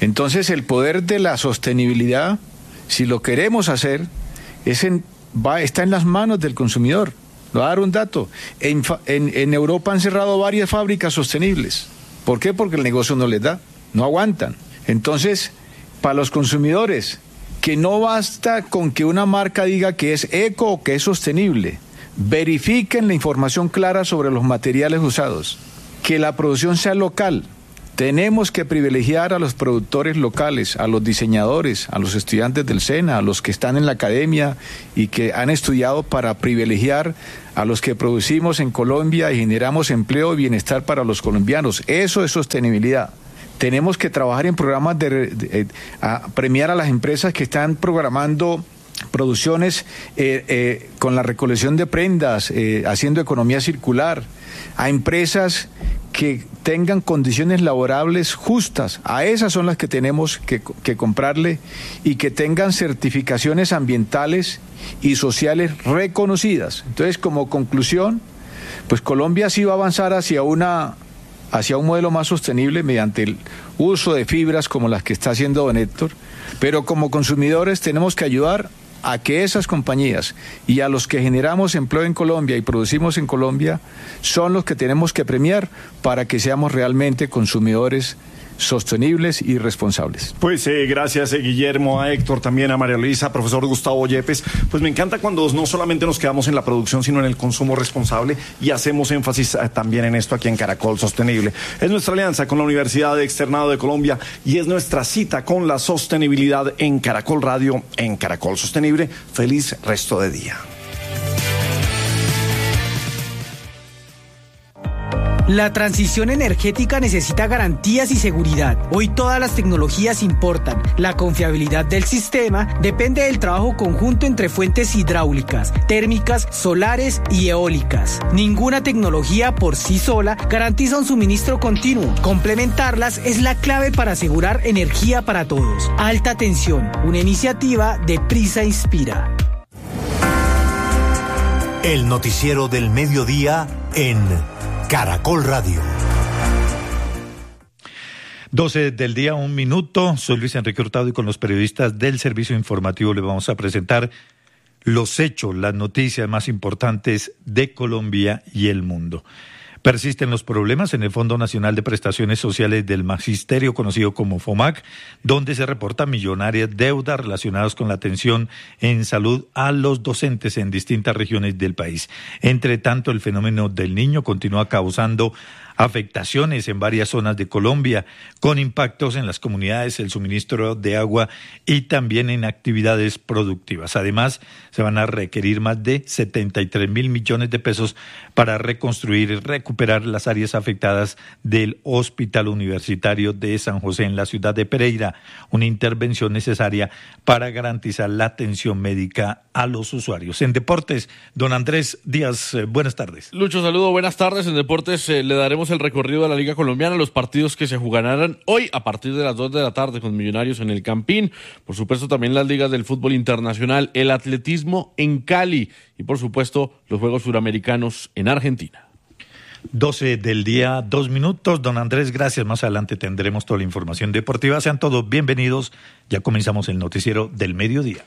Entonces el poder de la sostenibilidad, si lo queremos hacer, es en, va, está en las manos del consumidor. Le voy a dar un dato. En, en, en Europa han cerrado varias fábricas sostenibles. ¿Por qué? Porque el negocio no les da, no aguantan. Entonces, para los consumidores, que no basta con que una marca diga que es eco o que es sostenible. Verifiquen la información clara sobre los materiales usados. Que la producción sea local. Tenemos que privilegiar a los productores locales, a los diseñadores, a los estudiantes del SENA, a los que están en la academia y que han estudiado para privilegiar a los que producimos en Colombia y generamos empleo y bienestar para los colombianos. Eso es sostenibilidad. Tenemos que trabajar en programas de, de, de a premiar a las empresas que están programando producciones eh, eh, con la recolección de prendas, eh, haciendo economía circular, a empresas que tengan condiciones laborables justas. A esas son las que tenemos que, que comprarle y que tengan certificaciones ambientales y sociales reconocidas. Entonces, como conclusión, pues Colombia sí va a avanzar hacia una hacia un modelo más sostenible mediante el uso de fibras como las que está haciendo don Héctor, pero como consumidores tenemos que ayudar a que esas compañías y a los que generamos empleo en Colombia y producimos en Colombia son los que tenemos que premiar para que seamos realmente consumidores sostenibles y responsables. Pues eh, gracias eh, Guillermo, a Héctor, también a María Luisa, profesor Gustavo Yepes. Pues me encanta cuando no solamente nos quedamos en la producción, sino en el consumo responsable y hacemos énfasis eh, también en esto aquí en Caracol Sostenible. Es nuestra alianza con la Universidad de Externado de Colombia y es nuestra cita con la sostenibilidad en Caracol Radio, en Caracol Sostenible. Feliz resto de día. La transición energética necesita garantías y seguridad. Hoy todas las tecnologías importan. La confiabilidad del sistema depende del trabajo conjunto entre fuentes hidráulicas, térmicas, solares y eólicas. Ninguna tecnología por sí sola garantiza un suministro continuo. Complementarlas es la clave para asegurar energía para todos. Alta tensión, una iniciativa de Prisa Inspira. El noticiero del mediodía en Caracol Radio. doce del día, un minuto. Soy Luis Enrique Hurtado y con los periodistas del servicio informativo les vamos a presentar los hechos, las noticias más importantes de Colombia y el mundo. Persisten los problemas en el Fondo Nacional de Prestaciones Sociales del Magisterio, conocido como FOMAC, donde se reportan millonarias deudas relacionadas con la atención en salud a los docentes en distintas regiones del país. Entre tanto, el fenómeno del Niño continúa causando afectaciones en varias zonas de Colombia, con impactos en las comunidades, el suministro de agua y también en actividades productivas. Además, se van a requerir más de setenta y tres mil millones de pesos para reconstruir y recuperar las áreas afectadas del Hospital Universitario de San José en la ciudad de Pereira, una intervención necesaria para garantizar la atención médica a los usuarios. En deportes, don Andrés Díaz, eh, buenas tardes. Lucho, saludo, buenas tardes. En deportes eh, le daremos el recorrido de la Liga Colombiana, los partidos que se jugarán hoy a partir de las dos de la tarde con Millonarios en el Campín, por supuesto también las ligas del fútbol internacional, el atletismo en Cali y por supuesto los Juegos Suramericanos en Argentina. doce del día, dos minutos. Don Andrés, gracias. Más adelante tendremos toda la información deportiva. Sean todos bienvenidos. Ya comenzamos el noticiero del mediodía.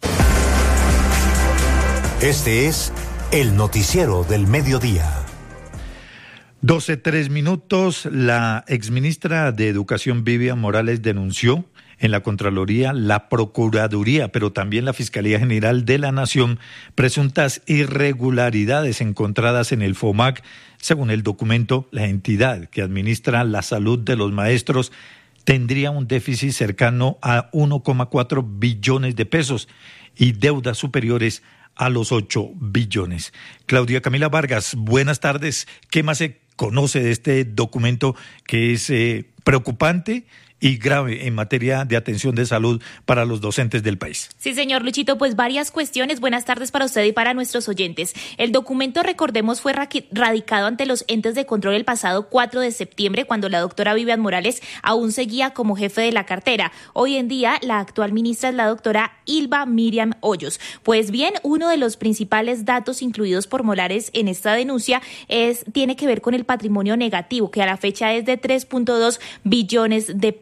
Este es el noticiero del mediodía. doce, tres minutos. La exministra de Educación, Vivian Morales, denunció en la Contraloría, la Procuraduría, pero también la Fiscalía General de la Nación, presuntas irregularidades encontradas en el FOMAC. Según el documento, la entidad que administra la salud de los maestros tendría un déficit cercano a uno coma cuatro billones de pesos y deudas superiores a los ocho billones. Claudia Camila Vargas, buenas tardes. ¿Qué más se conoce de este documento que es eh, preocupante y grave en materia de atención de salud para los docentes del país? Sí, señor Luchito, pues varias cuestiones. Buenas tardes para usted y para nuestros oyentes. El documento, recordemos, fue radicado ante los entes de control el pasado cuatro de septiembre, cuando la doctora Vivian Morales aún seguía como jefe de la cartera. Hoy en día, la actual ministra es la doctora Ilva Miriam Hoyos. Pues bien, uno de los principales datos incluidos por Morales en esta denuncia es tiene que ver con el patrimonio negativo, que a la fecha es de tres punto dos billones de pesos.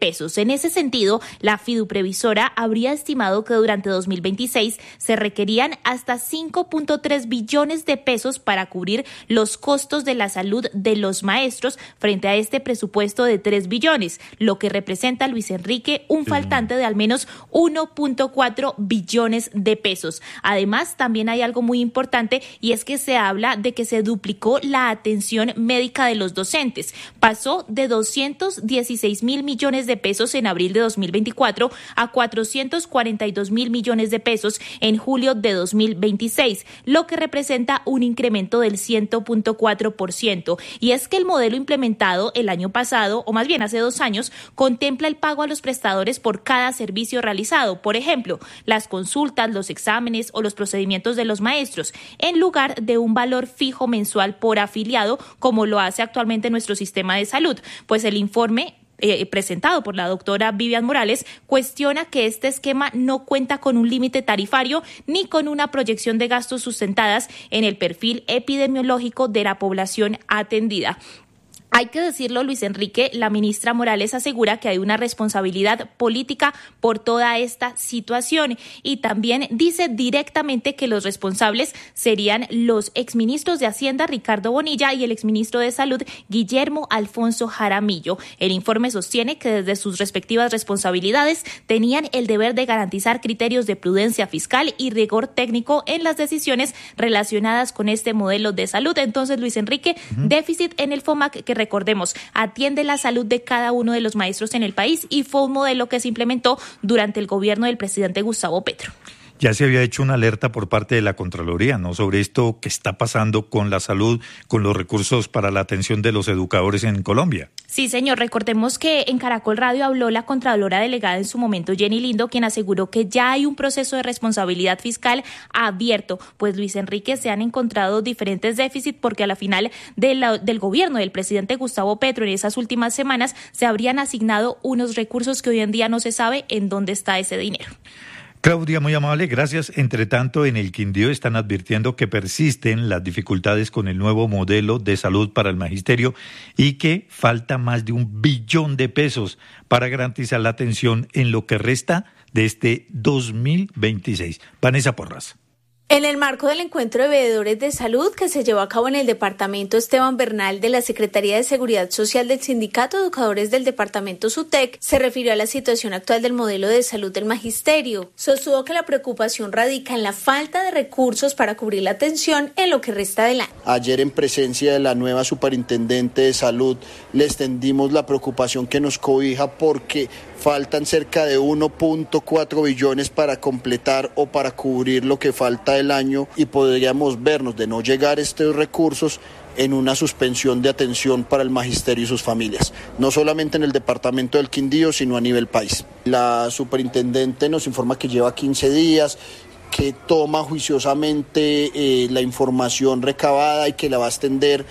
pesos. En ese sentido, la fiduprevisora habría estimado que durante dos mil veintiséis se requerían hasta cinco punto tres billones de pesos para cubrir los costos de la salud de los maestros frente a este presupuesto de tres billones, lo que representa, Luis Enrique, un faltante de al menos uno punto cuatro billones de pesos. Además, también hay algo muy importante y es que se habla de que se duplicó la atención médica de los docentes. Pasó de doscientos dieciséis mil millones de pesos en abril de dos mil veinticuatro a cuatrocientos cuarenta y dos mil millones de pesos en julio de dos mil veintiséis, lo que representa un incremento del cien punto cuatro por ciento. Y es que el modelo implementado el año pasado, o más bien hace dos años, contempla el pago a los prestadores por cada servicio realizado. Por ejemplo, las consultas, los exámenes o los procedimientos de los maestros, en lugar de un valor fijo mensual por afiliado, como lo hace actualmente nuestro sistema de salud. Pues el informe Eh, presentado por la doctora Vivian Morales, cuestiona que este esquema no cuenta con un límite tarifario ni con una proyección de gastos sustentadas en el perfil epidemiológico de la población atendida. Hay que decirlo, Luis Enrique, la ministra Morales asegura que hay una responsabilidad política por toda esta situación y también dice directamente que los responsables serían los exministros de Hacienda, Ricardo Bonilla, y el exministro de Salud, Guillermo Alfonso Jaramillo. El informe sostiene que desde sus respectivas responsabilidades tenían el deber de garantizar criterios de prudencia fiscal y rigor técnico en las decisiones relacionadas con este modelo de salud. Entonces, Luis Enrique, uh-huh. déficit en el FOMAC que recordemos, atiende la salud de cada uno de los maestros en el país y fue un modelo que se implementó durante el gobierno del presidente Gustavo Petro. Ya se había hecho una alerta por parte de la Contraloría, ¿no?, sobre esto que está pasando con la salud, con los recursos para la atención de los educadores en Colombia. Sí, señor. Recordemos que en Caracol Radio habló la Contralora delegada en su momento, Jenny Lindo, quien aseguró que ya hay un proceso de responsabilidad fiscal abierto. Pues, Luis Enrique, se han encontrado diferentes déficits porque a la final de la, del gobierno del presidente Gustavo Petro en esas últimas semanas se habrían asignado unos recursos que hoy en día no se sabe en dónde está ese dinero. Claudia, muy amable, gracias. Entre tanto, en el Quindío están advirtiendo que persisten las dificultades con el nuevo modelo de salud para el magisterio y que falta más de un billón de pesos para garantizar la atención en lo que resta de este dos mil veintiséis. Vanessa Porras. En el marco del encuentro de veedores de salud que se llevó a cabo en el departamento Esteban Bernal de la Secretaría de Seguridad Social del Sindicato de Educadores del departamento SUTEC, se refirió a la situación actual del modelo de salud del magisterio. Sostuvo que la preocupación radica en la falta de recursos para cubrir la atención en lo que resta del año. Ayer, en presencia de la nueva superintendente de salud, le extendimos la preocupación que nos cobija porque faltan cerca de uno punto cuatro billones para completar o para cubrir lo que falta del año y podríamos vernos, de no llegar estos recursos, en una suspensión de atención para el magisterio y sus familias, no solamente en el departamento del Quindío, sino a nivel país. La superintendente nos informa que lleva quince días, que toma juiciosamente eh, la información recabada y que la va a extender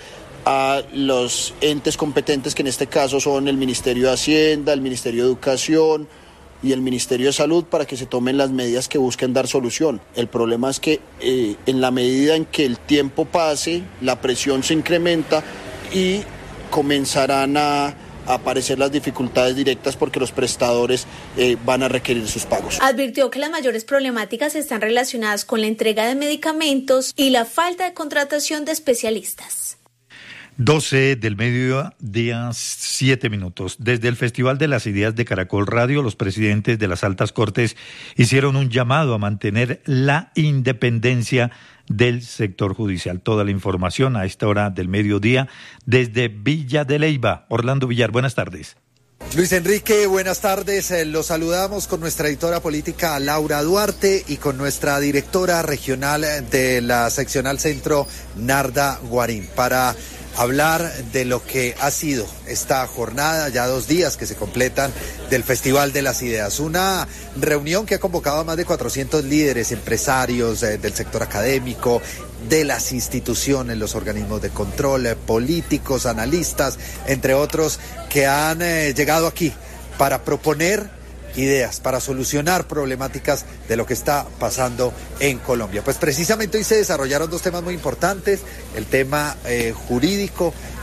a los entes competentes, que en este caso son el Ministerio de Hacienda, el Ministerio de Educación y el Ministerio de Salud, para que se tomen las medidas que busquen dar solución. El problema es que eh, en la medida en que el tiempo pase, la presión se incrementa y comenzarán a aparecer las dificultades directas porque los prestadores eh, van a requerir sus pagos. Advirtió que las mayores problemáticas están relacionadas con la entrega de medicamentos y la falta de contratación de especialistas. doce del mediodía, siete minutos. Desde el Festival de las Ideas de Caracol Radio, los presidentes de las altas cortes hicieron un llamado a mantener la independencia del sector judicial. Toda la información a esta hora del mediodía desde Villa de Leyva. Orlando Villar, buenas tardes. Luis Enrique, buenas tardes. Eh, los saludamos con nuestra editora política Laura Duarte y con nuestra directora regional de la seccional Centro, Narda Guarín, para hablar de lo que ha sido esta jornada, ya dos días que se completan, del Festival de las Ideas. Una reunión que ha convocado a más de cuatrocientos líderes, empresarios eh, del sector académico, de las instituciones, los organismos de control, eh, políticos, analistas, entre otros, que han eh, llegado aquí para proponer ideas, para solucionar problemáticas de lo que está pasando en Colombia. Pues precisamente hoy se desarrollaron dos temas muy importantes, el tema eh, jurídico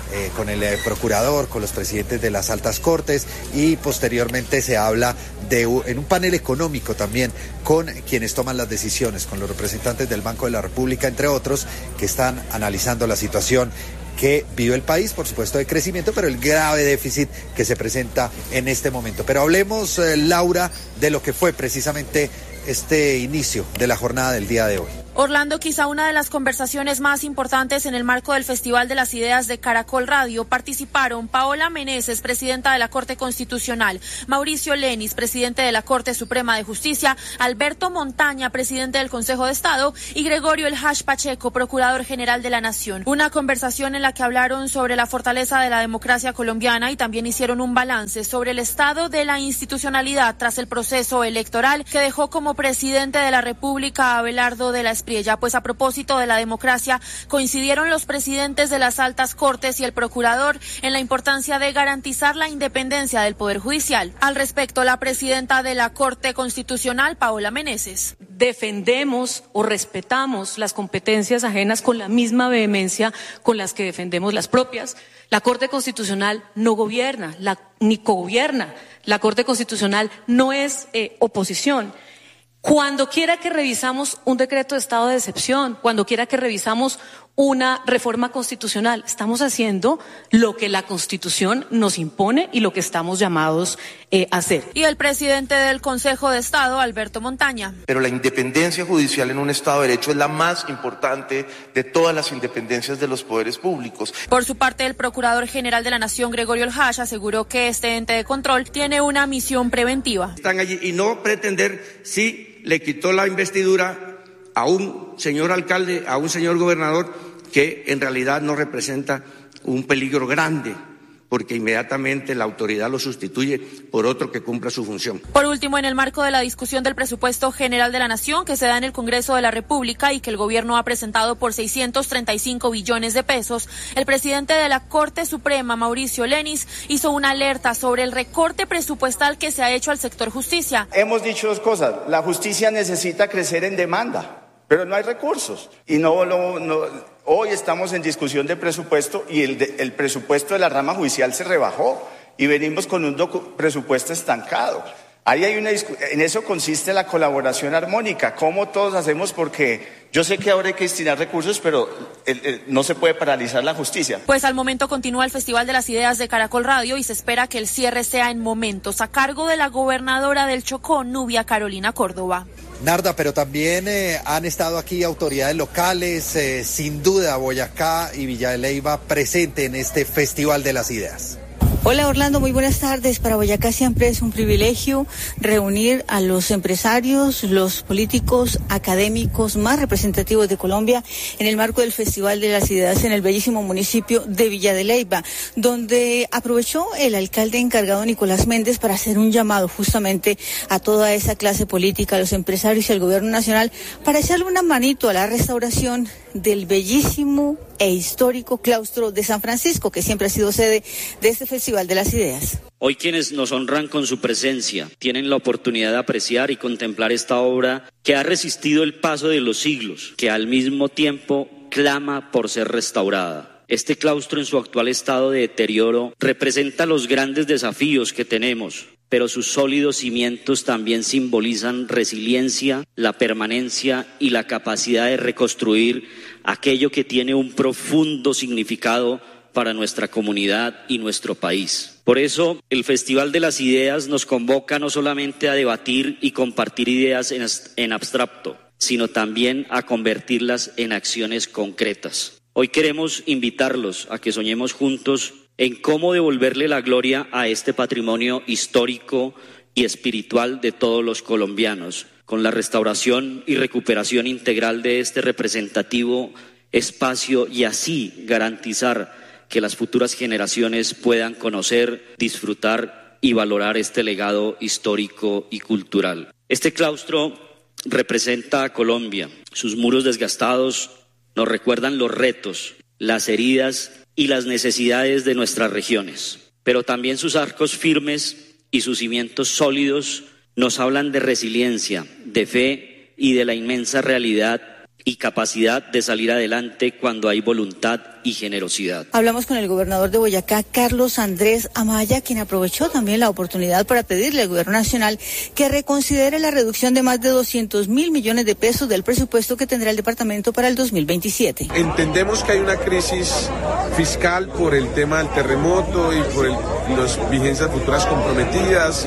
eh, con el eh, procurador, con los presidentes de las altas cortes y posteriormente se habla de en un panel económico también con quienes toman las decisiones, con los representantes del Banco de la República, entre otros, que están analizando la situación que vive el país, por supuesto de crecimiento, pero el grave déficit que se presenta en este momento. Pero hablemos, eh, Laura, de lo que fue precisamente este inicio de la jornada del día de hoy. Orlando, quizá una de las conversaciones más importantes en el marco del Festival de las Ideas de Caracol Radio participaron Paola Meneses, presidenta de la Corte Constitucional, Mauricio Lenis, presidente de la Corte Suprema de Justicia, Alberto Montaña, presidente del Consejo de Estado, y Gregorio El Hash Pacheco, procurador general de la Nación. Una conversación en la que hablaron sobre la fortaleza de la democracia colombiana y también hicieron un balance sobre el estado de la institucionalidad tras el proceso electoral que dejó como presidente de la República a Abelardo de la Espriella. Pues a propósito de la democracia, coincidieron los presidentes de las altas cortes y el procurador en la importancia de garantizar la independencia del Poder Judicial. Al respecto, la presidenta de la Corte Constitucional, Paola Meneses. Defendemos o respetamos las competencias ajenas con la misma vehemencia con las que defendemos las propias. La Corte Constitucional no gobierna, la, ni cogobierna. La Corte Constitucional no es eh, oposición. Cuando quiera que revisamos un decreto de estado de excepción, cuando quiera que revisamos una reforma constitucional, estamos haciendo lo que la Constitución nos impone y lo que estamos llamados eh, a hacer. Y el presidente del Consejo de Estado, Alberto Montaña. Pero la independencia judicial en un Estado de Derecho es la más importante de todas las independencias de los poderes públicos. Por su parte, el Procurador General de la Nación, Gregorio El Hash, aseguró que este ente de control tiene una misión preventiva. Están allí y no pretender si le quitó la investidura a un señor alcalde, a un señor gobernador, que en realidad no representa un peligro grande, porque inmediatamente la autoridad lo sustituye por otro que cumpla su función. Por último, en el marco de la discusión del presupuesto general de la Nación que se da en el Congreso de la República y que el gobierno ha presentado por seiscientos treinta y cinco billones de pesos, el presidente de la Corte Suprema, Mauricio Lenis, hizo una alerta sobre el recorte presupuestal que se ha hecho al sector justicia. Hemos dicho dos cosas. La justicia necesita crecer en demanda, pero no hay recursos. Y no, no, no hoy estamos en discusión de presupuesto y el, de, el presupuesto de la rama judicial se rebajó y venimos con un docu- presupuesto estancado. Ahí hay una discu- en eso consiste la colaboración armónica. ¿Cómo todos hacemos? Porque yo sé que ahora hay que destinar recursos, pero el, el, no se puede paralizar la justicia. Pues al momento continúa el Festival de las Ideas de Caracol Radio y se espera que el cierre sea en momentos a cargo de la gobernadora del Chocó, Nubia Carolina Córdoba. Narda, pero también eh, han estado aquí autoridades locales, eh, sin duda Boyacá y Villa de Leyva presente en este Festival de las Ideas. Hola Orlando, muy buenas tardes. Para Boyacá siempre es un privilegio reunir a los empresarios, los políticos, académicos más representativos de Colombia en el marco del Festival de las Ideas en el bellísimo municipio de Villa de Leyva, donde aprovechó el alcalde encargado Nicolás Méndez para hacer un llamado justamente a toda esa clase política, a los empresarios y al gobierno nacional para echarle una manito a la restauración del bellísimo e histórico claustro de San Francisco, que siempre ha sido sede de este Festival de las Ideas. Hoy quienes nos honran con su presencia tienen la oportunidad de apreciar y contemplar esta obra que ha resistido el paso de los siglos, que al mismo tiempo clama por ser restaurada. Este claustro en su actual estado de deterioro representa los grandes desafíos que tenemos, pero sus sólidos cimientos también simbolizan resiliencia, la permanencia y la capacidad de reconstruir aquello que tiene un profundo significado para nuestra comunidad y nuestro país. Por eso, el Festival de las Ideas nos convoca no solamente a debatir y compartir ideas en, en abstracto, sino también a convertirlas en acciones concretas. Hoy queremos invitarlos a que soñemos juntos en cómo devolverle la gloria a este patrimonio histórico y espiritual de todos los colombianos, con la restauración y recuperación integral de este representativo espacio y así garantizar que las futuras generaciones puedan conocer, disfrutar y valorar este legado histórico y cultural. Este claustro representa a Colombia. Sus muros desgastados nos recuerdan los retos, las heridas y las necesidades de nuestras regiones, pero también sus arcos firmes y sus cimientos sólidos nos hablan de resiliencia, de fe y de la inmensa realidad y capacidad de salir adelante cuando hay voluntad y generosidad. Hablamos con el gobernador de Boyacá, Carlos Andrés Amaya, quien aprovechó también la oportunidad para pedirle al gobierno nacional que reconsidere la reducción de más de doscientos mil millones de pesos del presupuesto que tendrá el departamento para el dos mil veintisiete. Entendemos que hay una crisis fiscal por el tema del terremoto y por el, las vigencias futuras comprometidas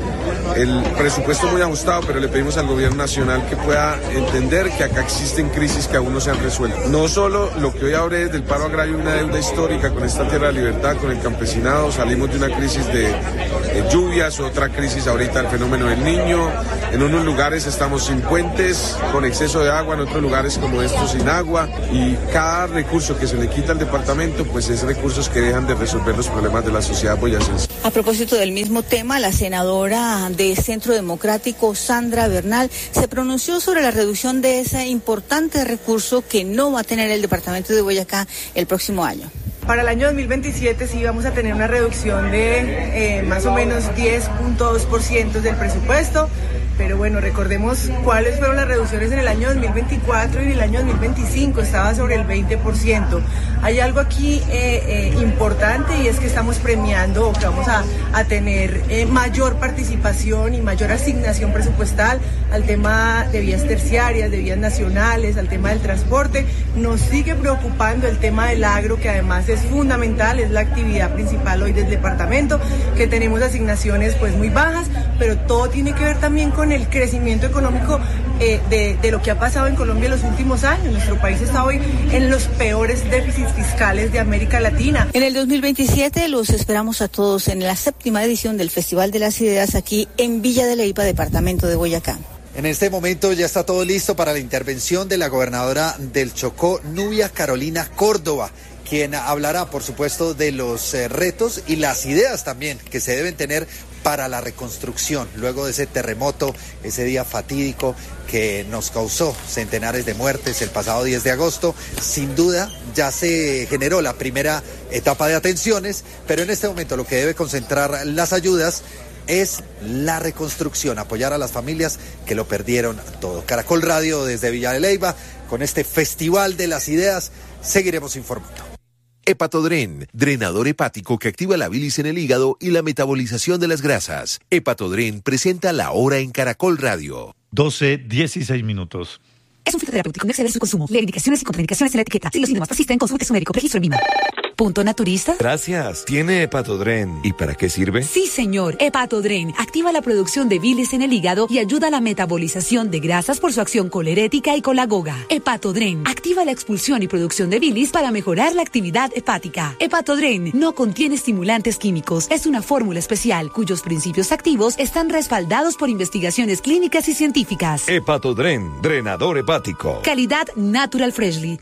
y el presupuesto muy ajustado, pero le pedimos al gobierno nacional que pueda entender que acá existen crisis que aún no se han resuelto. No solo lo que hoy hablé del paro agrario, una deuda histórica con esta tierra de libertad, con el campesinado, salimos de una crisis de, de lluvias, otra crisis ahorita el fenómeno del Niño, en unos lugares estamos sin puentes, con exceso de agua, en otros lugares como estos sin agua, y cada recurso que se le quita al departamento, pues es recursos que dejan de resolver los problemas de la sociedad boyacense. A propósito del mismo tema, la senadora de Centro Democrático, Sandra Bernal, se pronunció sobre la reducción de ese importante recurso que no va a tener el departamento de Boyacá el próximo año. Para el año dos mil veintisiete sí vamos a tener una reducción de eh, más o menos diez punto dos por ciento del presupuesto, pero bueno, recordemos cuáles fueron las reducciones en el año dos mil veinticuatro y en el año dos mil veinticinco, estaba sobre el veinte por ciento. Hay algo aquí eh, eh, importante, y es que estamos premiando, o que vamos a, a tener eh, mayor participación y mayor asignación presupuestal al tema de vías terciarias, de vías nacionales, al tema del transporte. Nos sigue preocupando el tema del agro, que además es fundamental, es la actividad principal hoy del departamento, que tenemos asignaciones pues muy bajas, pero todo tiene que ver también con el crecimiento económico eh, de, de lo que ha pasado en Colombia en los últimos años. Nuestro país está hoy en los peores déficits fiscales de América Latina. En el dos mil veintisiete los esperamos a todos en la séptima edición del Festival de las Ideas aquí en Villa de Leyva, departamento de Boyacá. En este momento ya está todo listo para la intervención de la gobernadora del Chocó, Nubia Carolina Córdoba, quien hablará, por supuesto, de los eh, retos y las ideas también que se deben tener para la reconstrucción luego de ese terremoto, ese día fatídico que nos causó centenares de muertes el pasado diez de agosto. Sin duda ya se generó la primera etapa de atenciones, pero en este momento lo que debe concentrar las ayudas es la reconstrucción, apoyar a las familias que lo perdieron todo. Caracol Radio desde Villa de Leyva, con este Festival de las Ideas, seguiremos informando. Hepatodren, drenador hepático que activa la bilis en el hígado y la metabolización de las grasas. Hepatodren presenta La Hora en Caracol Radio. doce, dieciséis minutos. Es un fitoterapéutico, no exceder su consumo. Lee indicaciones y contraindicaciones en la etiqueta. Si los síntomas persisten, consulte a su médico. Registro en Vima. ¿Punto naturista? Gracias. ¿Tiene Hepatodren? ¿Y para qué sirve? Sí, señor. Hepatodren activa la producción de bilis en el hígado y ayuda a la metabolización de grasas por su acción colerética y colagoga. Hepatodren activa la expulsión y producción de bilis para mejorar la actividad hepática. Hepatodren no contiene estimulantes químicos. Es una fórmula especial cuyos principios activos están respaldados por investigaciones clínicas y científicas. Hepatodren, drenador hepático. Calidad Natural Freshly.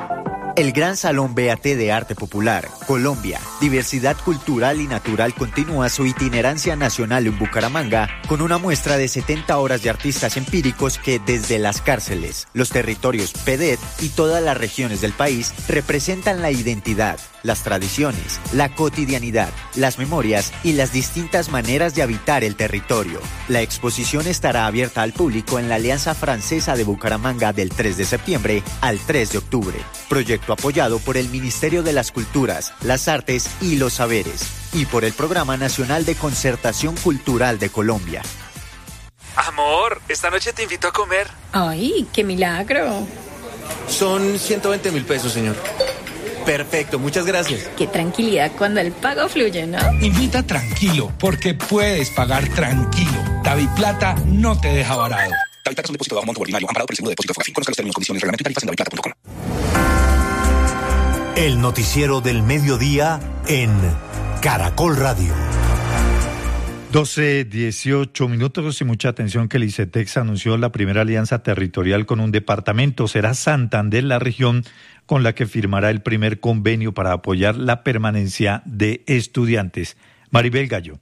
El Gran Salón B A T de Arte Popular, Colombia, Diversidad Cultural y Natural continúa su itinerancia nacional en Bucaramanga con una muestra de setenta horas de artistas empíricos que desde las cárceles, los territorios P D E T y todas las regiones del país representan la identidad, las tradiciones, la cotidianidad, las memorias y las distintas maneras de habitar el territorio. La exposición estará abierta al público en la Alianza Francesa de Bucaramanga del tres de septiembre al tres de octubre. Proyecto apoyado por el Ministerio de las Culturas, las Artes y los Saberes y por el Programa Nacional de Concertación Cultural de Colombia. Amor, esta noche te invito a comer. ¡Ay, qué milagro! Son ciento veinte mil pesos, señor. Perfecto, muchas gracias. Qué tranquilidad cuando el pago fluye, ¿no? Invita tranquilo, porque puedes pagar tranquilo. DaviPlata no te deja varado. DaviPlata es un depósito de bajo monto ordinario, amparado por el seguro de depósito Fogafín. Conozca los términos, condiciones, reglamento y tarifas en davi plata punto com. El noticiero del mediodía en Caracol Radio. doce, dieciocho minutos y mucha atención que el ICETEX anunció la primera alianza territorial con un departamento. Será Santander la región con la que firmará el primer convenio para apoyar la permanencia de estudiantes. Maribel Gallo.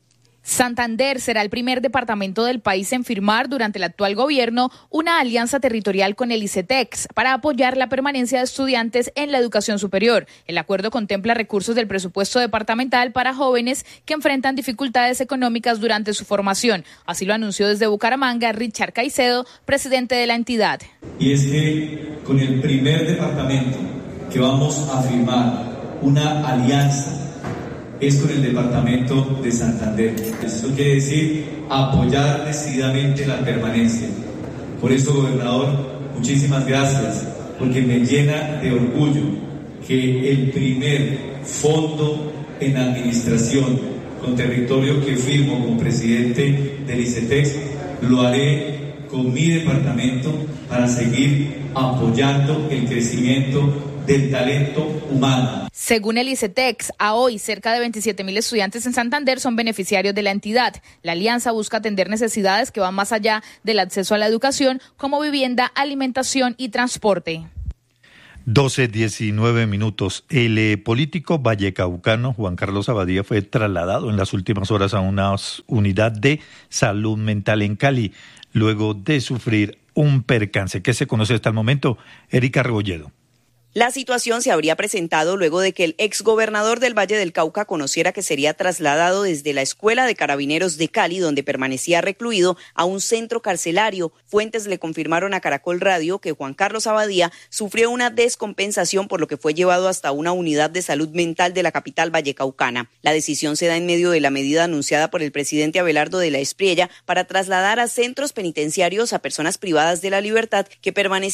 Santander será el primer departamento del país en firmar durante el actual gobierno una alianza territorial con el ICETEX para apoyar la permanencia de estudiantes en la educación superior. El acuerdo contempla recursos del presupuesto departamental para jóvenes que enfrentan dificultades económicas durante su formación. Así lo anunció desde Bucaramanga Richard Caicedo, presidente de la entidad. Y es que con el primer departamento que vamos a firmar una alianza es con el departamento de Santander. Eso quiere decir apoyar decididamente la permanencia. Por eso, gobernador, muchísimas gracias, porque me llena de orgullo que el primer fondo en administración con territorio que firmo como presidente del ICETEX lo haré con mi departamento para seguir apoyando el crecimiento del talento humano. Según el ICETEX, a hoy cerca de veintisiete mil estudiantes en Santander son beneficiarios de la entidad. La alianza busca atender necesidades que van más allá del acceso a la educación, como vivienda, alimentación y transporte. doce diecinueve minutos. El eh, político vallecaucano Juan Carlos Abadía fue trasladado en las últimas horas a una unidad de salud mental en Cali, luego de sufrir un percance. ¿Qué se conoce hasta el momento? Erika Rebolledo. La situación se habría presentado luego de que el exgobernador del Valle del Cauca conociera que sería trasladado desde la Escuela de Carabineros de Cali, donde permanecía recluido, a un centro carcelario. Fuentes le confirmaron a Caracol Radio que Juan Carlos Abadía sufrió una descompensación, por lo que fue llevado hasta una unidad de salud mental de la capital vallecaucana. La decisión se da en medio de la medida anunciada por el presidente Abelardo de la Espriella para trasladar a centros penitenciarios a personas privadas de la libertad que permanecen